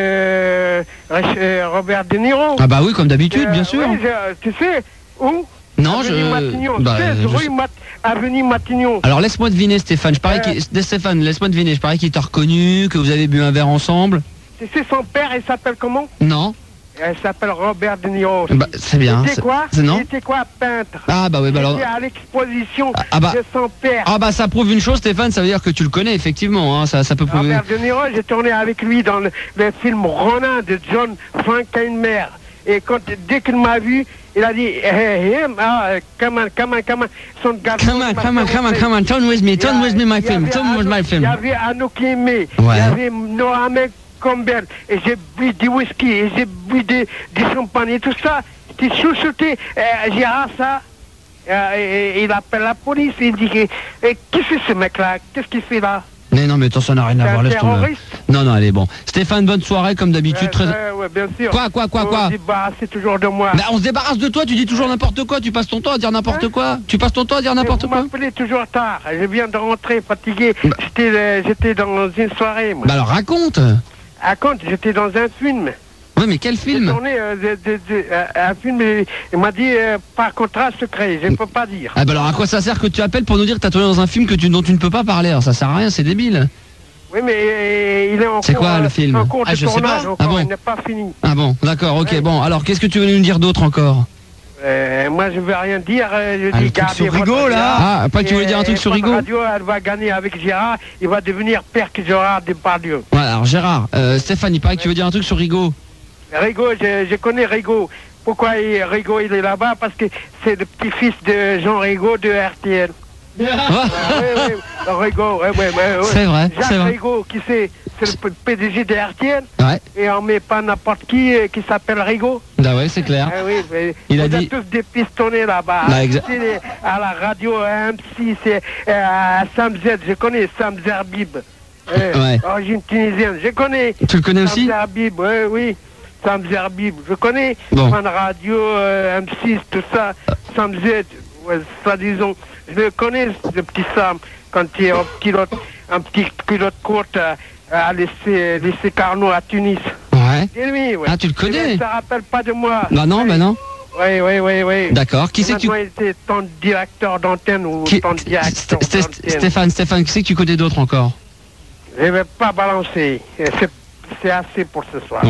euh, Robert De Niro. Ah bah oui, comme d'habitude, euh, bien sûr. Oui, je, tu sais où? Non, Avenue je... Matignon. Bah, tu sais, je... rue Mat... Avenue Matignon. Alors laisse-moi deviner, Stéphane. Je parie euh... qu'il... Stéphane, laisse-moi deviner. Je parie qu'il t'a reconnu, que vous avez bu un verre ensemble. Tu sais son père, il s'appelle comment? Non. Il s'appelle Robert De Niro. Bah, c'est bien. Il était quoi? C'est non. Il était quoi, peintre? Ah bah oui, bah alors. Il était à l'exposition ah, bah... de son père. Ah bah ça prouve une chose, Stéphane. Ça veut dire que tu le connais effectivement. Hein, ça, ça peut prouver. Robert De Niro, j'ai tourné avec lui dans le, le film Ronin de John Frankenheimer. Et quand, dès qu'il m'a vu, il a dit, hey, him, ah, come on, come on, come on. Son garçon. Come on, come on, come on, come on, turn with me, turn with me my film, turn with my film. Il y avait Anouk Aimé, ouais. Il y avait Noah Campbell, et j'ai bu du whisky, et j'ai bu du, du champagne, et tout ça. J'étais chouchouté, euh, Gérard, ça. Euh, et, et il appelle la police, et il dit, qu'est-ce que c'est ce mec-là? Qu'est-ce qu'il fait là? Mais non, mais attends, ça n'a rien à voir, laisse tomber. Non, non, allez, bon. Stéphane, bonne soirée, comme d'habitude. Euh, très... euh, ouais, bien sûr. Quoi, quoi, quoi, quoi? On se débarrasse toujours de moi. Bah, on se débarrasse de toi, tu dis toujours n'importe quoi, tu passes ton temps à dire n'importe hein? quoi. Tu passes ton temps à dire n'importe quoi. Vous m'appelez toujours tard, je viens de rentrer fatigué. Bah. J'étais, euh, j'étais dans une soirée, moi. Bah alors raconte. Raconte, j'étais dans un film. Oui, mais quel film? J'ai tourné euh, de, de, de, euh, un film, et il m'a dit euh, par contrat secret, je ne peux pas dire. Ah bah alors à quoi ça sert que tu appelles pour nous dire que tu as tourné dans un film que tu, dont tu ne peux pas parler? Alors ça sert à rien, c'est débile. Oui, mais euh, il est en C'est cours, quoi le film? en cours de ah, je tournage, sais pas. encore, Ah bon? il n'est pas fini. Ah bon, d'accord, ok, ouais. Bon, alors qu'est-ce que tu veux nous dire d'autre encore? Euh, moi, je ne veux rien dire. Je ah, dis, un truc sur Rigaud, là. Ah, pas que tu voulais dire un truc sur Rigaud. Radio, elle va gagner avec Gérard. Il va devenir père que Gérard Depardieu. Ouais, alors Gérard, euh, Stéphane, il paraît que tu veux dire un truc sur Rigaud. Rigaud, je, je connais Rigaud. Pourquoi il, Rigaud, il est là-bas? Parce que c'est le petit-fils de Jean Rigaud de R T L. Ah, oui, oui, Rigaud, ouais, ouais, ouais, c'est vrai. Jacques c'est vrai. Rigaud, qui c'est, c'est le P D G de R T L. Ouais. Et on met pas n'importe qui euh, qui s'appelle Rigaud. Bah ouais, c'est clair. Ah, oui, il vous a êtes dit tous des pistonnés là-bas. Bah, exa... À la radio M six, c'est euh, Sam Z, je connais Sam Zerbib. Euh, ouais. Origine tunisienne, je connais. Tu le connais Sam aussi? Zerbib, oui, oui. Sam Zerbib, je connais. Bon. Fan radio, euh, M six, tout ça. Sam Z, ouais, ça disons. Je le connais, le petit Sam, quand il est en pilote, un petit culotte courte à, à laisser, laisser Carnot à Tunis. Ouais. Et lui, ouais. Ah, tu le connais? Ça rappelle pas de moi. Bah non, ouais. bah non. Oui, oui, oui, oui. D'accord. Qui c'est que tu... il était ton directeur d'antenne ou qui... ton directeur d'antenne. Stéphane, Stéphane, qui c'est que tu connais d'autre encore? Je ne vais pas balancer. C'est, c'est assez pour ce soir.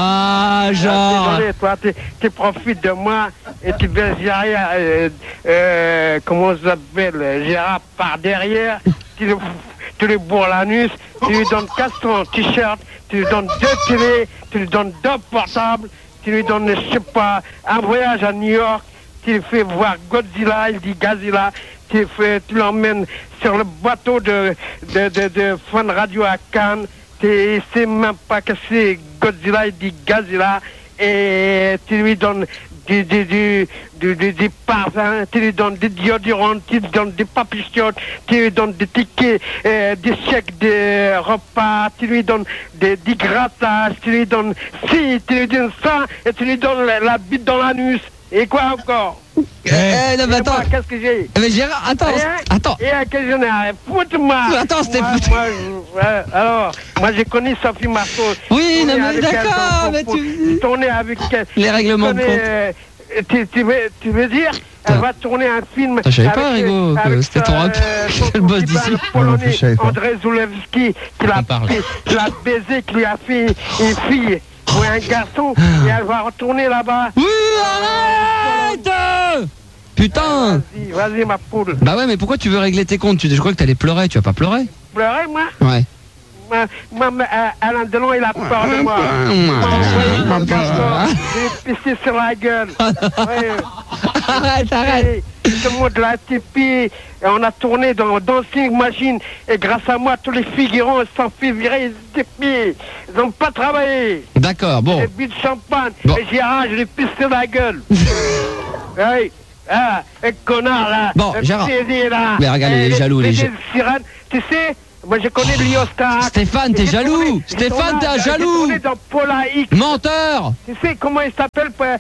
Ah, genre. Désolé, toi, tu, tu profites de moi et tu veux gérer, euh, euh, comment ça s'appelle, Gérard par derrière, tu le, tu le bourres l'anus, tu lui donnes quatre son t-shirt, tu lui donnes deux télés, tu lui donnes deux portables, tu lui donnes, je sais pas, un voyage à New York, tu lui fais voir Godzilla, il dit Godzilla, tu, fais, tu l'emmènes sur le bateau de, de, de, de Fun Radio à Cannes, tu sais même pas que c'est Godzilla, il dit Godzilla, et tu lui donnes du, du, du, du, du, du parfum, tu lui donnes des déodorants, tu lui donnes des papillotes, tu lui donnes des tickets, euh, des chèques de repas, tu lui donnes des, des grattages, tu lui donnes ci, tu lui donnes ça, et tu lui donnes la, la bite dans l'anus. Et quoi encore? Eh, eh non, mais attends. Moi, qu'est-ce que j'ai? Mais Gérard, attends, et, attends. Et à quel j'en ai? Foute-moi. Attends, c'était moi, moi, ouais, alors, moi j'ai connu Sophie Marceau. Oui, non, mais d'accord, mais tu... J'ai tourné avec elle. Les règlements de compte. Euh, tu, tu, veux, tu veux dire, elle va tourner un film. Je savais pas, Rigaud, que c'était ton rap. C'est le boss d'ici. Polonais, André Zulewski, qui l'a baisé, qui lui a fait une fille. ou un garçon, et elle va retourner là-bas. Oui, arrête. Putain. Vas-y, vas-y ma poule. Bah ouais, mais pourquoi tu veux régler tes comptes? Je crois que t'allais pleurer, tu vas pas pleurer? Pleurer, moi? Ouais. Moi, moi, moi, euh, Alain Delon, il a peur de moi. J'ai pissé sur la gueule. Ouais. Arrête, arrête. Tout le monde l'a tipi. Et on a tourné dans Dancing Machine. Et grâce à moi, tous les figurants s'en fait virer. Ils étaient Ils n'ont pas travaillé. D'accord, bon. J'ai bu de champagne. Bon. Et Gérard, je l'ai pissé sur la gueule. Oui. Ah, et connard là. Bon, le Gérard. P D, là. Mais regarde, il est Et jaloux, les les P D jaloux. de Sirène. Tu sais, moi je connais le Liostar. Stéphane, t'es jaloux. Stéphane, t'es un jaloux. J'ai tourné dans Paula X. Menteur. Tu sais comment il s'appelle euh,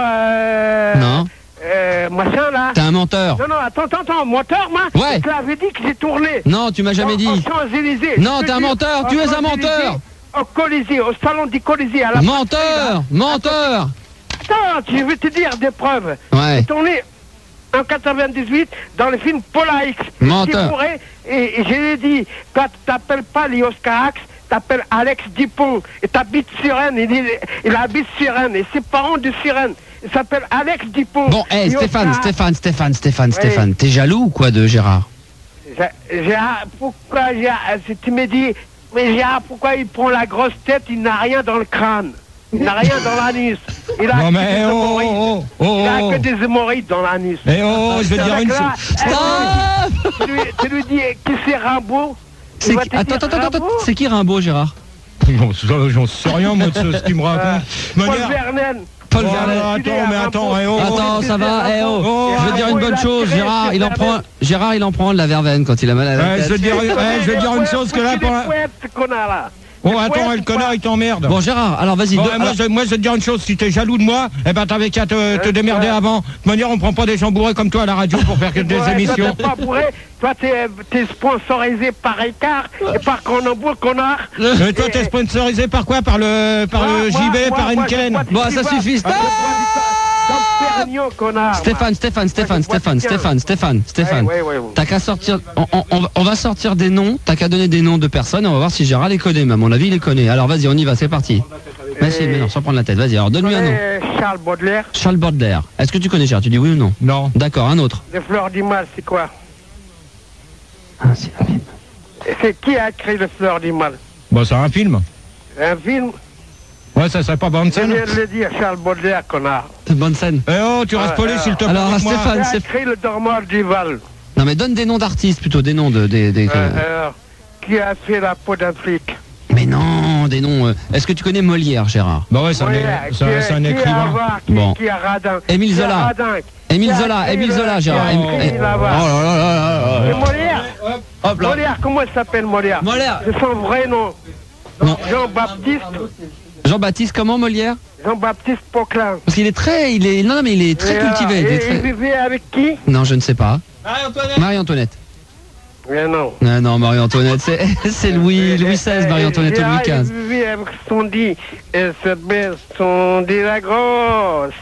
euh, Non. Euh, machin là. T'es un menteur. Non, non, attends, attends, attends, menteur, moi. Ouais. Je t'avais dit que j'ai tourné. Non, tu m'as jamais dit. Aux Champs-Élysées. Non, Je t'es un te dis, menteur, aux tu es un Champs-Élysées, menteur. Au Colisée, au salon du Colisée, à la Menteur, menteur. Attends, je vais te dire des preuves. Ouais. J'ai tourné en quatre-vingt-dix-huit dans le film Paula X. Menteur. Qui pourrait- Et, et je lui ai dit, toi tu t'appelles pas Lios Carax, t'appelles Alex Dupont. Et t'habites Suresnes, il, il, il habite Suresnes. Et ses parents de Suresnes, il s'appelle Alex Dupont. Bon, hé, Lios Stéphane, Carax. Stéphane, Stéphane, Stéphane, Oui. Stéphane. T'es jaloux ou quoi de Gérard? J'ai- Gérard, pourquoi Gérard, si tu me dis, mais Gérard, pourquoi il prend la grosse tête, il n'a rien dans le crâne. Il n'a rien dans l'anus. Il a Non, que mais des oh, hémorroïdes. oh, oh, Il a oh. que des hémorroïdes dans l'anus. Eh oh, je vais te dire une Là, chose. eh, Tu lui, tu lui dis qui c'est Rimbaud. il C'est va qui- te Attends, dire attends, attends, Rimbaud. c'est qui Rimbaud, Gérard? Bon, ça, j'en sais rien, moi, de ce, ce qu'il me raconte. Paul Manière- Verlaine. Paul Oh, Verlaine. attends, mais attends, eh, oh, oh. Attends, ça va, eh oh. Oh, Je veux dire une bonne chose, Gérard, il en prend, Gérard, il en prend de la verveine quand il a mal à la Ouais, tête. je veux dire, ouais, je veux dire une chose que là, pour la- Ce connard-là. Oh, attends, le connard, il t'emmerde. Bon, Gérard, alors vas-y. Bon, deux- eh, moi, alors- je, moi, je vais te dire une chose, si t'es jaloux de moi, eh ben, t'avais qu'à te, te démerder avant. De toute manière, on prend pas des gens bourrés comme toi à la radio pour faire que des Ouais, émissions. Toi, t'es pas bourré. Toi, t'es t'es sponsorisé par Ricard et par Cronenbourg, connard. Mais toi, t'es sponsorisé par quoi? Par le, par le J B, par Henken? Bon, ça suffit, stop. connard. Stéphane, Stéphane, Stéphane, Stéphane, Stéphane, Stéphane, Stéphane. Ouais, ouais, ouais. T'as qu'à sortir. On, on- on va- on va sortir des noms. T'as qu'à donner des noms de personnes. Et on va voir si Gérard les connaît. Mais à mon avis, il les connaît. Alors vas-y, on y va. C'est parti. Vas-y, mais non, sans prendre la tête. Vas-y. Alors donne-lui un nom. Euh, Charles Baudelaire. Charles Baudelaire. Est-ce que tu connais Gérard? Tu dis oui ou non? Non. D'accord. Un autre. Les fleurs du mal, c'est quoi? Ah, c'est un film. C'est qui a écrit Les fleurs du mal? Bon, c'est un film. Un film? Ouais, ça serait pas bonne Je scène. viens de le dire, Charles Baudelaire, connard. C'est bonne scène. Eh oh, tu restes poli, s'il te plaît. Alors, avec moi. Stéphane, Qui a c'est- écrit Le dormeur du Val? Non, mais donne des noms d'artistes plutôt. Des noms de. Des, des- Euh, alors, qui a fait La peau d'Afrique? Mais non, des noms. euh, Est-ce que tu connais Molière, Gérard? Bah ouais, c'est un, Molière, c'est un- qui- c'est un qui a écrivain. avoir- qui- Bon. Qui a Radin? Émile Qui a Zola. Radin? Émile Qui a Zola, écrit Émile le- Zola, qui Gérard. a Émile- écrit la- Oh là là là là là. Et Molière? Hop là. Molière, comment il s'appelle Molière? Molière. C'est son vrai nom. Non. Jean-Baptiste. Jean-Baptiste, comment Molière? Jean-Baptiste Poquelin. Parce qu'il est très. Il est. Non, non, mais il est très Et alors, cultivé. Il est et très- il vivait avec qui? Non, je ne sais pas. Marie-Antoinette. Marie-Antoinette. Mais non. Non, non, Marie-Antoinette, c'est, c'est Louis, Louis seize, Marie-Antoinette ou Louis Gérard, quinze. Il vivait avec son dit, et cette belle son dit la grosse,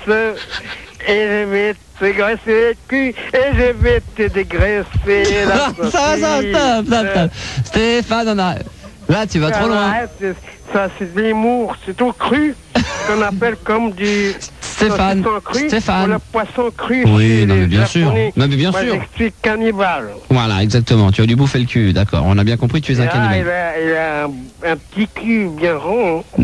et je vais te graisser le cul, et je vais te dégraisser la Ça va, ça va, stop, stop, stop. Stéphane, on a. Là, tu vas trop loin. Arrête, c'est- ça c'est de l'humour, c'est tout cru, qu'on appelle comme du... Stéphane, saucisson cru, Stéphane. ou le poisson cru. Oui, chez non, mais les bien sûr. Japonais. Non, mais bien Moi, sûr. j'explique cannibale. Voilà, exactement. Tu as dû bouffer le cul, d'accord. On a bien compris, tu es un Ah, cannibale. il a, il a un, un petit cul bien rond. euh,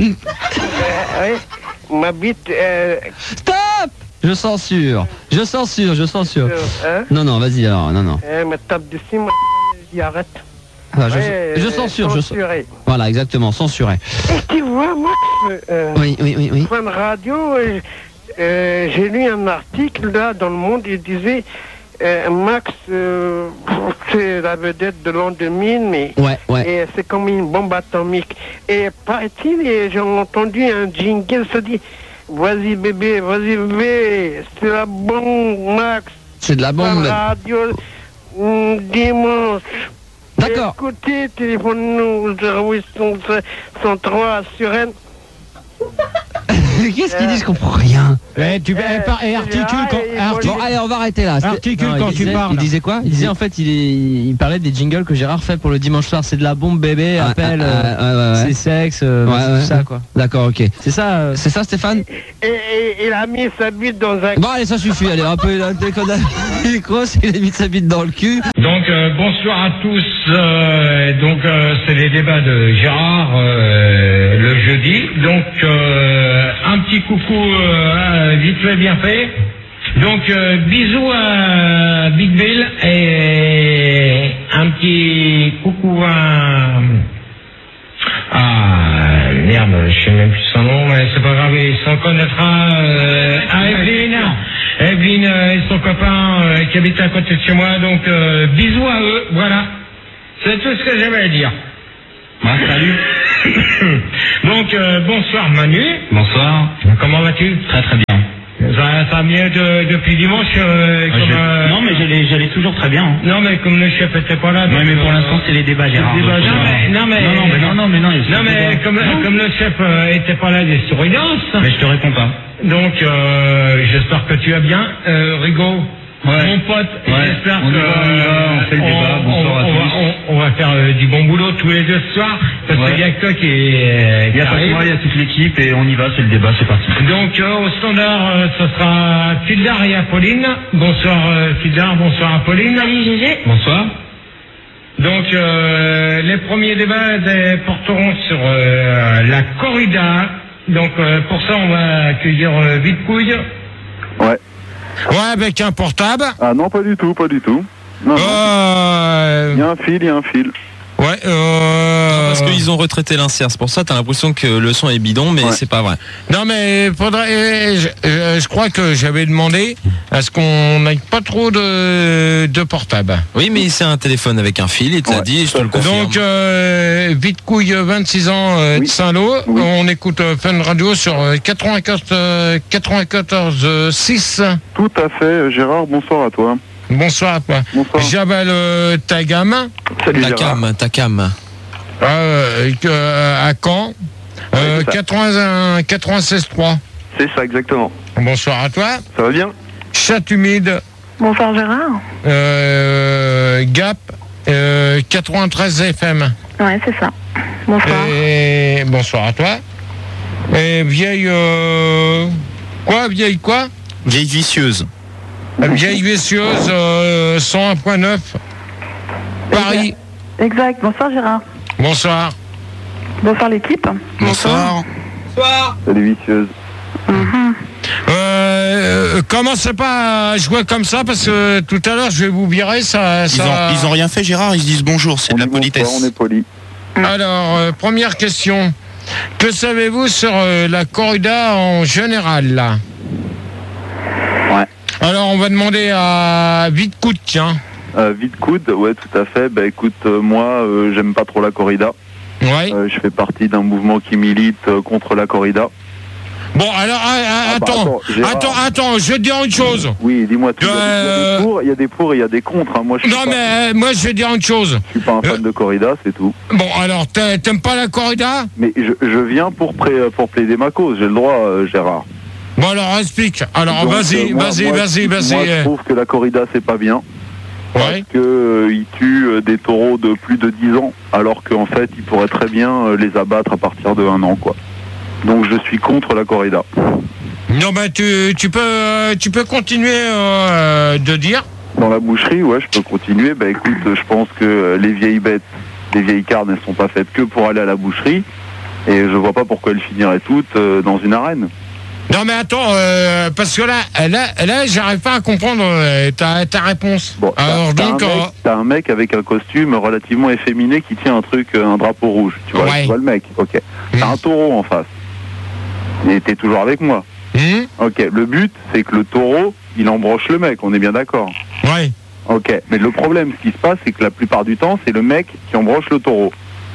ouais. Ma bite... Euh, Stop! Je censure, je censure, je censure. hein? Non, non, vas-y alors, non, non. Elle me tape dessus, moi, je dis arrête. Ah, je, Ouais, je censure, je censuré. Voilà, exactement, censuré. Et tu vois, Max, euh, Oui, oui, oui, oui. Fan Radio, euh, euh, j'ai lu un article là dans le Monde, il disait euh, Max, euh, c'est la vedette de l'an deux mille, mais Ouais, ouais. et c'est comme une bombe atomique. Et paraît-il, et j'ai entendu un jingle se dit vas-y bébé, vas-y bébé, c'est la bombe, Max. C'est de la bombe. Fan Radio, mm, dimanche. D'accord. Écoutez, téléphone-nous zéro huit cent trois à Suresnes. Qu'est-ce qu'il dit? Je comprends rien. Eh, tu eh, par- eh, articule quand. articule- Bon, allez, on va arrêter là. C'était- Articule Non, quand il tu disait- parles. Il disait quoi? Il disait en fait, il, est- il parlait des jingles que Gérard fait pour le dimanche soir. C'est de la bombe bébé, Ah, appel, ah, ah, euh, ouais, ouais. c'est sexe, euh, Ouais, c'est ouais. tout ça quoi. D'accord, ok. C'est ça, euh, c'est ça, Stéphane? Et, et il a mis sa bite dans un... Bon, allez, ça suffit. Allez, un peu la déconne. Il est grosse, il a mis sa bite dans le cul. Donc euh, bonsoir à tous. Euh, donc euh, c'est les débats de Gérard euh, le jeudi. Donc euh, un petit coucou euh, vite fait bien fait. Donc euh, bisous à Big Bill et un petit coucou à ah merde, je sais même plus son nom, mais c'est pas grave, il s'en connaîtra euh, à Evelyne. Evelyne euh, et son copain euh, qui habite à côté de chez moi, donc euh, bisous à eux, voilà. C'est tout ce que j'avais à dire. Ouais, salut. Donc euh, bonsoir Manu. Bonsoir. Comment vas-tu? Très très bien. Ça, ça va mieux de- depuis dimanche euh, Ah, comme, je- euh, Non, mais j'allais, j'allais toujours très bien. hein. Non mais comme le chef était pas là. Ouais, donc, mais pour euh, l'instant, c'est les débats, Gérard. c'est le débat, Donc, non, euh, mais, non mais non, non, mais non, non, mais non, il y a non, ce mais débat. comme, Non. comme le chef euh, était pas là des surveillances. Mais je te réponds pas. Donc euh, j'espère que tu vas bien, euh, Rigaud. Ouais. Mon pote, Ouais. j'espère On y que va, on y va, on fait le on- débat. on- Bonsoir à on va- tous. on- on va faire euh, du bon boulot tous les deux ce soir, parce Ouais. qu'il y a que toi qui, est, Il qui y a pas que arrive. moi, il y a toute l'équipe et on y va, c'est le débat, c'est parti. Donc euh, au standard, euh, ce sera Fildar et Apolline. Bonsoir euh, Fildar, bonsoir Apolline. Salut Gégé. Bonsoir. Donc euh, les premiers débats des- porteront sur euh, la corrida. Donc euh, pour ça on va accueillir euh, Vite Couille. Ouais. Ouais, avec un portable. Ah non, pas du tout, pas du tout. Non, non. Euh... Il y a un fil, il y a un fil. Ouais, euh... Parce qu'ils ont retraité l'insert, c'est pour ça que t'as l'impression que le son est bidon, mais Ouais. c'est pas vrai. Non mais faudrait, je, je- je crois que j'avais demandé à ce qu'on n'aille pas trop de, de portable. Oui, mais c'est un téléphone avec un fil, il te l'a Ouais. dit, je te le confirme. Donc euh, Vite Couille, vingt-six ans, euh, de Oui. Saint-Lô. Oui. On écoute euh, Fun Radio sur euh, quatre-vingt-quatorze, euh, quatre-vingt-quatorze six. Tout à fait. Gérard, bonsoir à toi. Bonsoir à toi. Bonsoir. J'appelle euh, ta gamme Salut ta Gérard. cam, ta cam. euh, que- à Caen. Euh, Ouais, c'est ça. quatre-vingt-un, quatre-vingt-seize trois. C'est ça, exactement. Bonsoir à toi. Ça va bien? Chat humide. Bonsoir Gérard. Euh, Gap, euh, quatre-vingt-treize F M. Ouais, c'est ça. Bonsoir. Et bonsoir à toi. Et vieille, euh, quoi, vieille quoi? Vieille vicieuse. Vieille vicieuse, euh, cent un point neuf. Paris. Exact. Bonsoir Gérard. Bonsoir. Bonsoir l'équipe. Bonsoir. Salut vicieuse. Euh, commencez pas à jouer comme ça parce que tout à l'heure je vais vous virer ça. Ils ça... ont, ils ont rien fait, Gérard, ils se disent bonjour, c'est On de la dit bonsoir, politesse. on est poli. Alors, euh, première question. Que savez-vous sur euh, la corrida en général là? Ouais. Alors, on va demander à Vite Coude, tiens. Euh, vite coude, ouais, tout à fait. Bah écoute, euh, moi, euh, j'aime pas trop la corrida. Ouais. Euh, je fais partie d'un mouvement qui milite euh, contre la corrida. Bon, alors, ah, ah, Ah, bah, attends, attends, Gérard. attends, attends, je vais te dire une chose. Oui, dis-moi tout. Il y a des- il y a Euh, des pour, il y a des pour et il y a des contre. hein. Moi, je suis Non, pas, mais euh, moi, je vais te dire une chose. je suis pas un fan de corrida, c'est tout. Bon, alors, t'a- t'aimes pas la corrida? Mais je, je viens pour, pré- pour plaider ma cause. J'ai le droit, euh, Gérard. Bon, alors, explique. Alors, Donc, vas-y, euh, moi- vas-y, moi, vas-y, Moi, vas-y. je euh, trouve que la corrida, c'est pas bien. Ouais. Parce que euh, ils tuent euh, des taureaux de plus de dix ans, alors qu'en fait, ils pourraient très bien euh, les abattre à partir de un an, quoi. Donc, je suis contre la corrida. Non, ben, tu, tu peux, euh, tu peux continuer euh, de dire. Dans la boucherie, ouais, je peux continuer. Bah écoute, euh, je pense que euh, les vieilles bêtes, les vieilles carnes, elles sont pas faites que pour aller à la boucherie. Et je vois pas pourquoi elles finiraient toutes euh, dans une arène. Non, mais attends, euh, parce que là, là, là j'arrive pas à comprendre euh, ta, ta réponse. Bon, t'as- Alors, t'as donc, un, mec, euh, t'as un mec avec un costume relativement efféminé qui tient un truc, euh, un drapeau rouge. Tu vois, Ouais. tu vois le mec, ok. T'as Mm. un taureau en face. Et t'es toujours avec moi. hum, Ok, le but, c'est que le taureau, il embroche le mec, on est bien d'accord. ouais. Ok, mais le problème, ce qui se passe, c'est que la plupart du temps, c'est le mec qui embroche le taureau.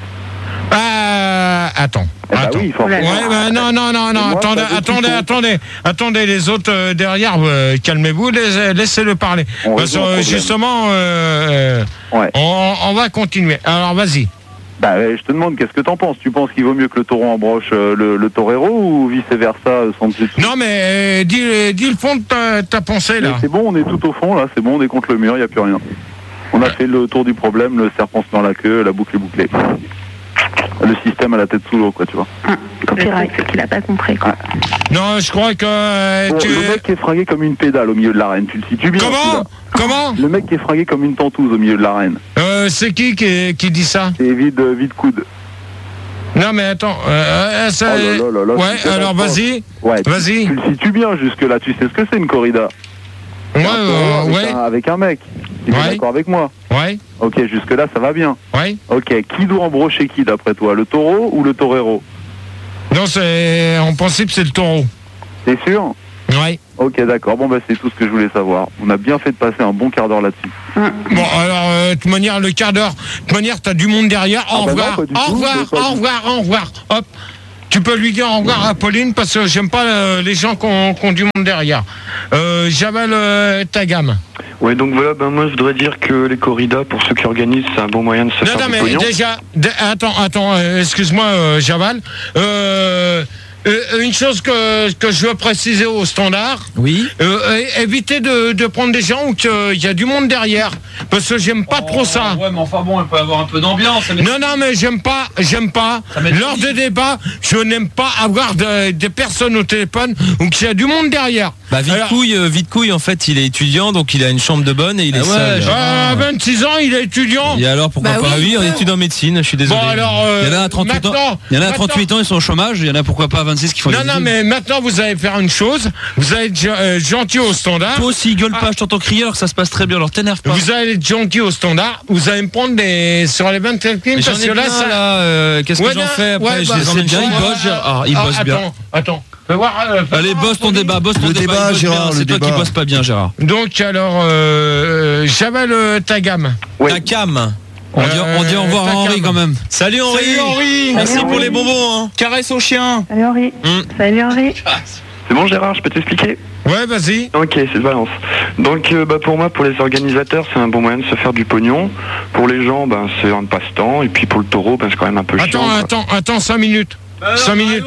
Euh, attends. Eh bah attends. oui, forcément. Ouais, bah, non, non, non, Et non, moi, attendez, ça veut attendez, tout faux. attendez, attendez, les autres euh, derrière, euh, calmez-vous, laissez- laissez-le parler. On Parce que résout un euh, problème. justement, euh, Ouais. on, on va continuer. Alors, vas-y. Bah ouais, je te demande, qu'est-ce que t'en penses? Tu penses qu'il vaut mieux que le taureau embroche euh, le, le torero ou vice-versa euh, sans dessus? Non mais euh, dis, dis le fond de ta, ta pensée là. Mais c'est bon, on est tout au fond là, c'est bon, on est contre le mur, il n'y a plus rien. On a fait le tour du problème, le serpent se dans la queue, la boucle est bouclée. Le système à la tête sous l'eau, quoi, tu vois. Hum, copyright, c'est qu'il a pas compris, quoi. Non, je crois que euh, bon, tu... Le mec qui est fringué comme une pédale au milieu de l'arène, tu le situes bien? Comment? Comment? Le mec qui est fringué comme une tentouse au milieu de l'arène. Euh, c'est qui, qui qui dit ça? C'est vide, vide coude. Non mais attends, euh, ça... Oh là là là là, ouais, alors vas-y, ouais, vas-y. Tu, tu le situes bien jusque là, tu sais ce que c'est une corrida? Ouais, euh, avec, ouais. un, avec un mec. Tu es ouais. d'accord avec moi? Ouais. Ok, jusque là ça va bien. Ouais. Ok, qui doit embrocher qui d'après toi? Le taureau ou le torero? Non, c'est en principe c'est le taureau. T'es sûr? Ouais. Ok, d'accord. Bon, bah, c'est tout ce que je voulais savoir. On a bien fait de passer un bon quart d'heure là-dessus. Bon, alors, euh, de toute manière, le quart d'heure, de toute manière, t'as du monde derrière. Au ah bah revoir, non, au tout, revoir, au revoir, au revoir. Hop. Tu peux lui dire au revoir à Pauline parce que j'aime pas euh, les gens qui ont, qui ont du monde derrière. Euh, Javal, euh, ta gamme. Ouais, donc voilà, ben moi je voudrais dire que les corridas, pour ceux qui organisent, c'est un bon moyen de se non, faire non, du mais pognon. déjà, d- attends, attends, euh, excuse-moi, euh, Javal. Euh, Euh, une chose que, que je veux préciser au standard. Oui. Euh, évitez de, de prendre des gens où il y a du monde derrière. Parce que j'aime pas oh, trop ça. Ouais, mais enfin bon, il peut y avoir un peu d'ambiance. Non, non, mais j'aime pas, j'aime pas. Lors de débat, je n'aime pas avoir de, des personnes au téléphone où il y a du monde derrière. Bah, Vite-Couille, euh, Vite-Couille, en fait, il est étudiant, donc il a une chambre de bonne et il est ah ouais, seul. À vingt-six ans, il est étudiant. Et alors, pourquoi bah pas? oui, Oui, on étudie en médecine, je suis désolé. Bon, alors, euh, il y en a à trente-huit ans. maintenant, Il y en a à trente-huit ans, ils sont au chômage. Il y en a pourquoi pas à vingt-six qui font Non, des non, études. mais maintenant, vous allez faire une chose. Vous allez être euh, gentil au standard. Toi aussi, gueule pas, je t'entends crier alors que ça se passe très bien. Alors t'énerve pas. Vous allez être gentil au standard. Vous allez me prendre des sur les vingt-cinq films parce que là, ça. là, euh, qu'est-ce que Ouais, j'en non, fais après? ouais, Je bah, les emmène c'est bien. bon. Il bosse, Gérard. Il Ah, bosse bien. Attends, attends. Fais voir, euh, fais Allez, voir bosse ton débat, bosse ton Le débat. débat, il bosse Gérard, bien. le C'est toi qui débat. bosse pas bien, Gérard. Donc alors, euh, Javel, euh, ta gamme. Ta cam. On dit, on dit au revoir à Henri quand même. Salut Henri. Salut Henri. Merci Salut, pour Henri. les bonbons. Hein. Caresse au chien. Salut Henri. Hum. Salut Henri. C'est bon Gérard, je peux t'expliquer? Ouais, vas-y. Ok, c'est de balance. Donc euh, bah, pour moi, pour les organisateurs, c'est un bon moyen de se faire du pognon. Pour les gens, ben, c'est un passe-temps. Et puis pour le taureau, ben, c'est quand même un peu Attends, chiant. quoi. attends, attends, cinq minutes. cinq minutes.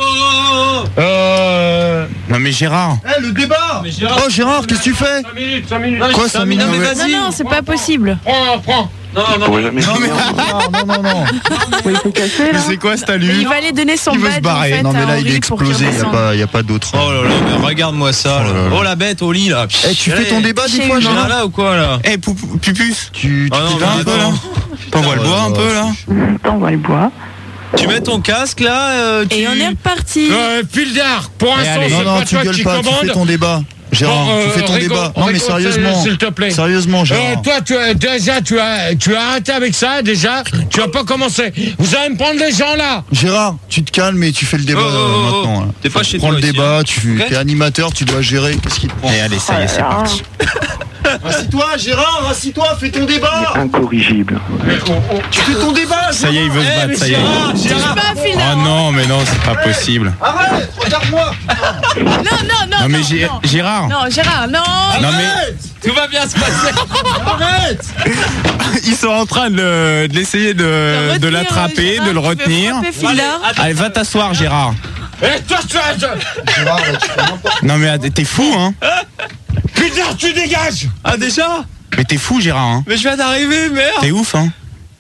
Euh... Non mais Gérard. Eh, le débat Mais Gérard, Oh Gérard, qu'est-ce que tu fais? cinq minutes, cinq minutes. Quoi, cinq minutes? mais Non, vas-y. non, c'est pas possible. Prends, prends. non, Je non, pourrais jamais Non mais finir. non, non, non, non. Oui, c'est cassé Mais là. c'est quoi cet Mais alu? il va aller donner son Il veut badge se en barrer. fait, Non mais à là il est Henri pour qu'il explosé, il n'y a redescende. pas, y a pas d'autre. Oh là là, mais regarde-moi ça. Oh là. là là. Oh la bête au lit là. Eh, tu fais ton débat des Chez fois, lui. Là, Gérard? là ou quoi là? Eh Pupus, Tu, tu Ah non, t'y vas mais un peu là? attends. t'envoies le bois un peu là? T'envoies le bois. Tu mets ton casque là. euh, tu... Et on est reparti. Euh, file d'art. Pour l'instant, Non, c'est non, pas tu toi gueules qui pas, tu fais commande. ton débat. Gérard, Bon, tu fais euh, ton Rico, débat. Non mais Rico, sérieusement. s'il te plaît. Sérieusement, Euh, Gérard. toi, tu as, déjà, tu as, tu as arrêté avec ça, déjà. Tu vas pas commencer. Vous allez me prendre les gens là. Gérard, tu te calmes et tu fais le débat Oh, oh, euh, oh, maintenant. là. T'es pas chez Prends toi le aussi, débat, hein. tu Ok. es animateur, tu dois gérer. Qu'est-ce qu'il te prend? Et allez, ça y est, c'est Ah, parti. Assis-toi, Gérard, assis-toi, fais ton débat. Incorrigible. Tu fais ton débat. Ça y est, il veut se Eh, battre, ça y est. Touche pas, file Oh d'art. non, mais non, c'est pas possible. Arrête, regarde-moi. Non, non, non. Non mais non, Gé- non. Gérard. Non, Gérard, non. Non mais Tout va bien se passer. Arrête. ils sont en train de, le- de l'essayer de, de retenir, l'attraper, Gérard, de le tu veux retenir. frapper file d'art. Allez, va t'asseoir, Gérard. Eh, toi, tu as. Gérard, là, tu fais n'importe Non mais t'es fou, hein? Putain, tu dégages. Ah déjà? Mais t'es fou, Gérard, hein? Mais je viens d'arriver, merde. T'es ouf, hein?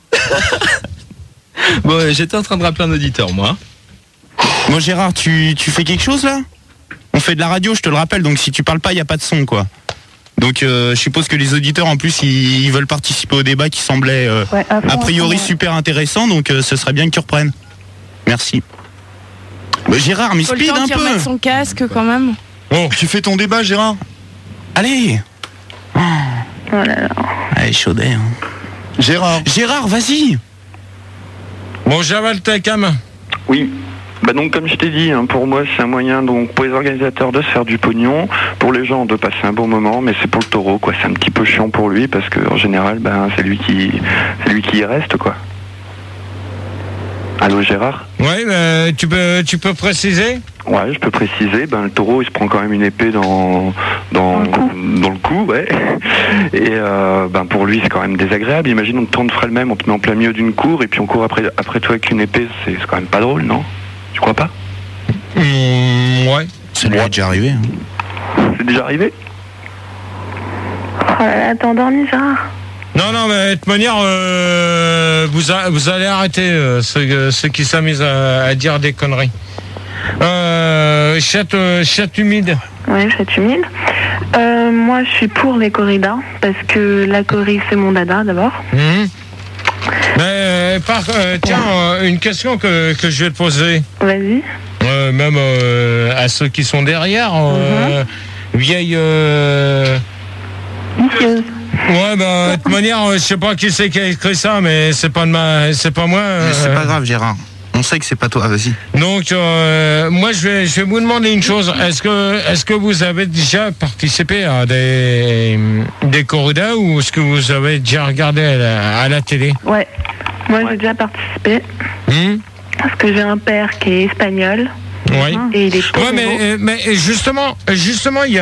Bon, ouais, j'étais en train de rappeler un auditeur, moi. Bon, Gérard, tu, tu fais quelque chose là? On fait de la radio, je te le rappelle, donc si tu parles pas, il y a pas de son, quoi. Donc euh, je suppose que les auditeurs en plus ils, ils veulent participer au débat qui semblait euh, Ouais, à fond, a priori à fond. super intéressant, donc euh, ce serait bien que tu reprennes. Merci. Bah, Gérard, mais Faut le speed temps un qu'il peu. remette son casque quand même. Bon, tu fais ton débat, Gérard. Allez. Oh là là. Allez, chaudé. Hein. Gérard. Gérard, vas-y. Bon, Javal, ta cam. Oui. Bah donc comme je t'ai dit, hein, pour moi c'est un moyen donc pour les organisateurs de se faire du pognon, pour les gens de passer un bon moment, mais c'est pour le taureau quoi, c'est un petit peu chiant pour lui parce que en général ben c'est lui qui c'est lui qui y reste quoi. Allô Gérard? Ouais, euh, tu peux, tu peux préciser. Ouais, je peux préciser, ben, le taureau il se prend quand même une épée dans, dans, dans le cou, ouais. Et euh, ben, pour lui c'est quand même désagréable. Imagine on te tente ferait le même, on te met en plein milieu d'une cour et puis on court après, après toi avec une épée, c'est c'est quand même pas drôle, non? Tu crois pas? Mmh, ouais. Ça lui est déjà arrivé. Hein. C'est déjà arrivé? Oh là là, t'es endormi, Gérard? Non, non, mais de toute manière, euh, vous, a, vous allez arrêter euh, ceux, ceux qui s'amusent à, à dire des conneries. Euh, chatte, euh, chatte humide. Oui, chatte humide. Euh, moi, je suis pour les corridas, parce que la corrida, c'est mon dada, d'abord. Mmh. Mais, euh, par, euh, tiens, euh, une question que, que je vais te poser. Vas-y. Euh, même euh, à ceux qui sont derrière. Euh, mmh. Vieille... Euh... Ouais, bah, de toute manière, je sais pas qui c'est qui a écrit ça, mais c'est pas de ma, c'est pas moi. Euh... C'est pas grave, Gérard. On sait que c'est pas toi, vas-y. Donc, euh, moi, je vais, je vais vous demander une chose. Est-ce que, est-ce que vous avez déjà participé à des, des corridas ou est-ce que vous avez déjà regardé à la, à la télé? Ouais. Moi, j'ai déjà participé. Mmh. Parce que j'ai un père qui est espagnol. Oui. Et il est ouais, mais, mais justement, justement, il y a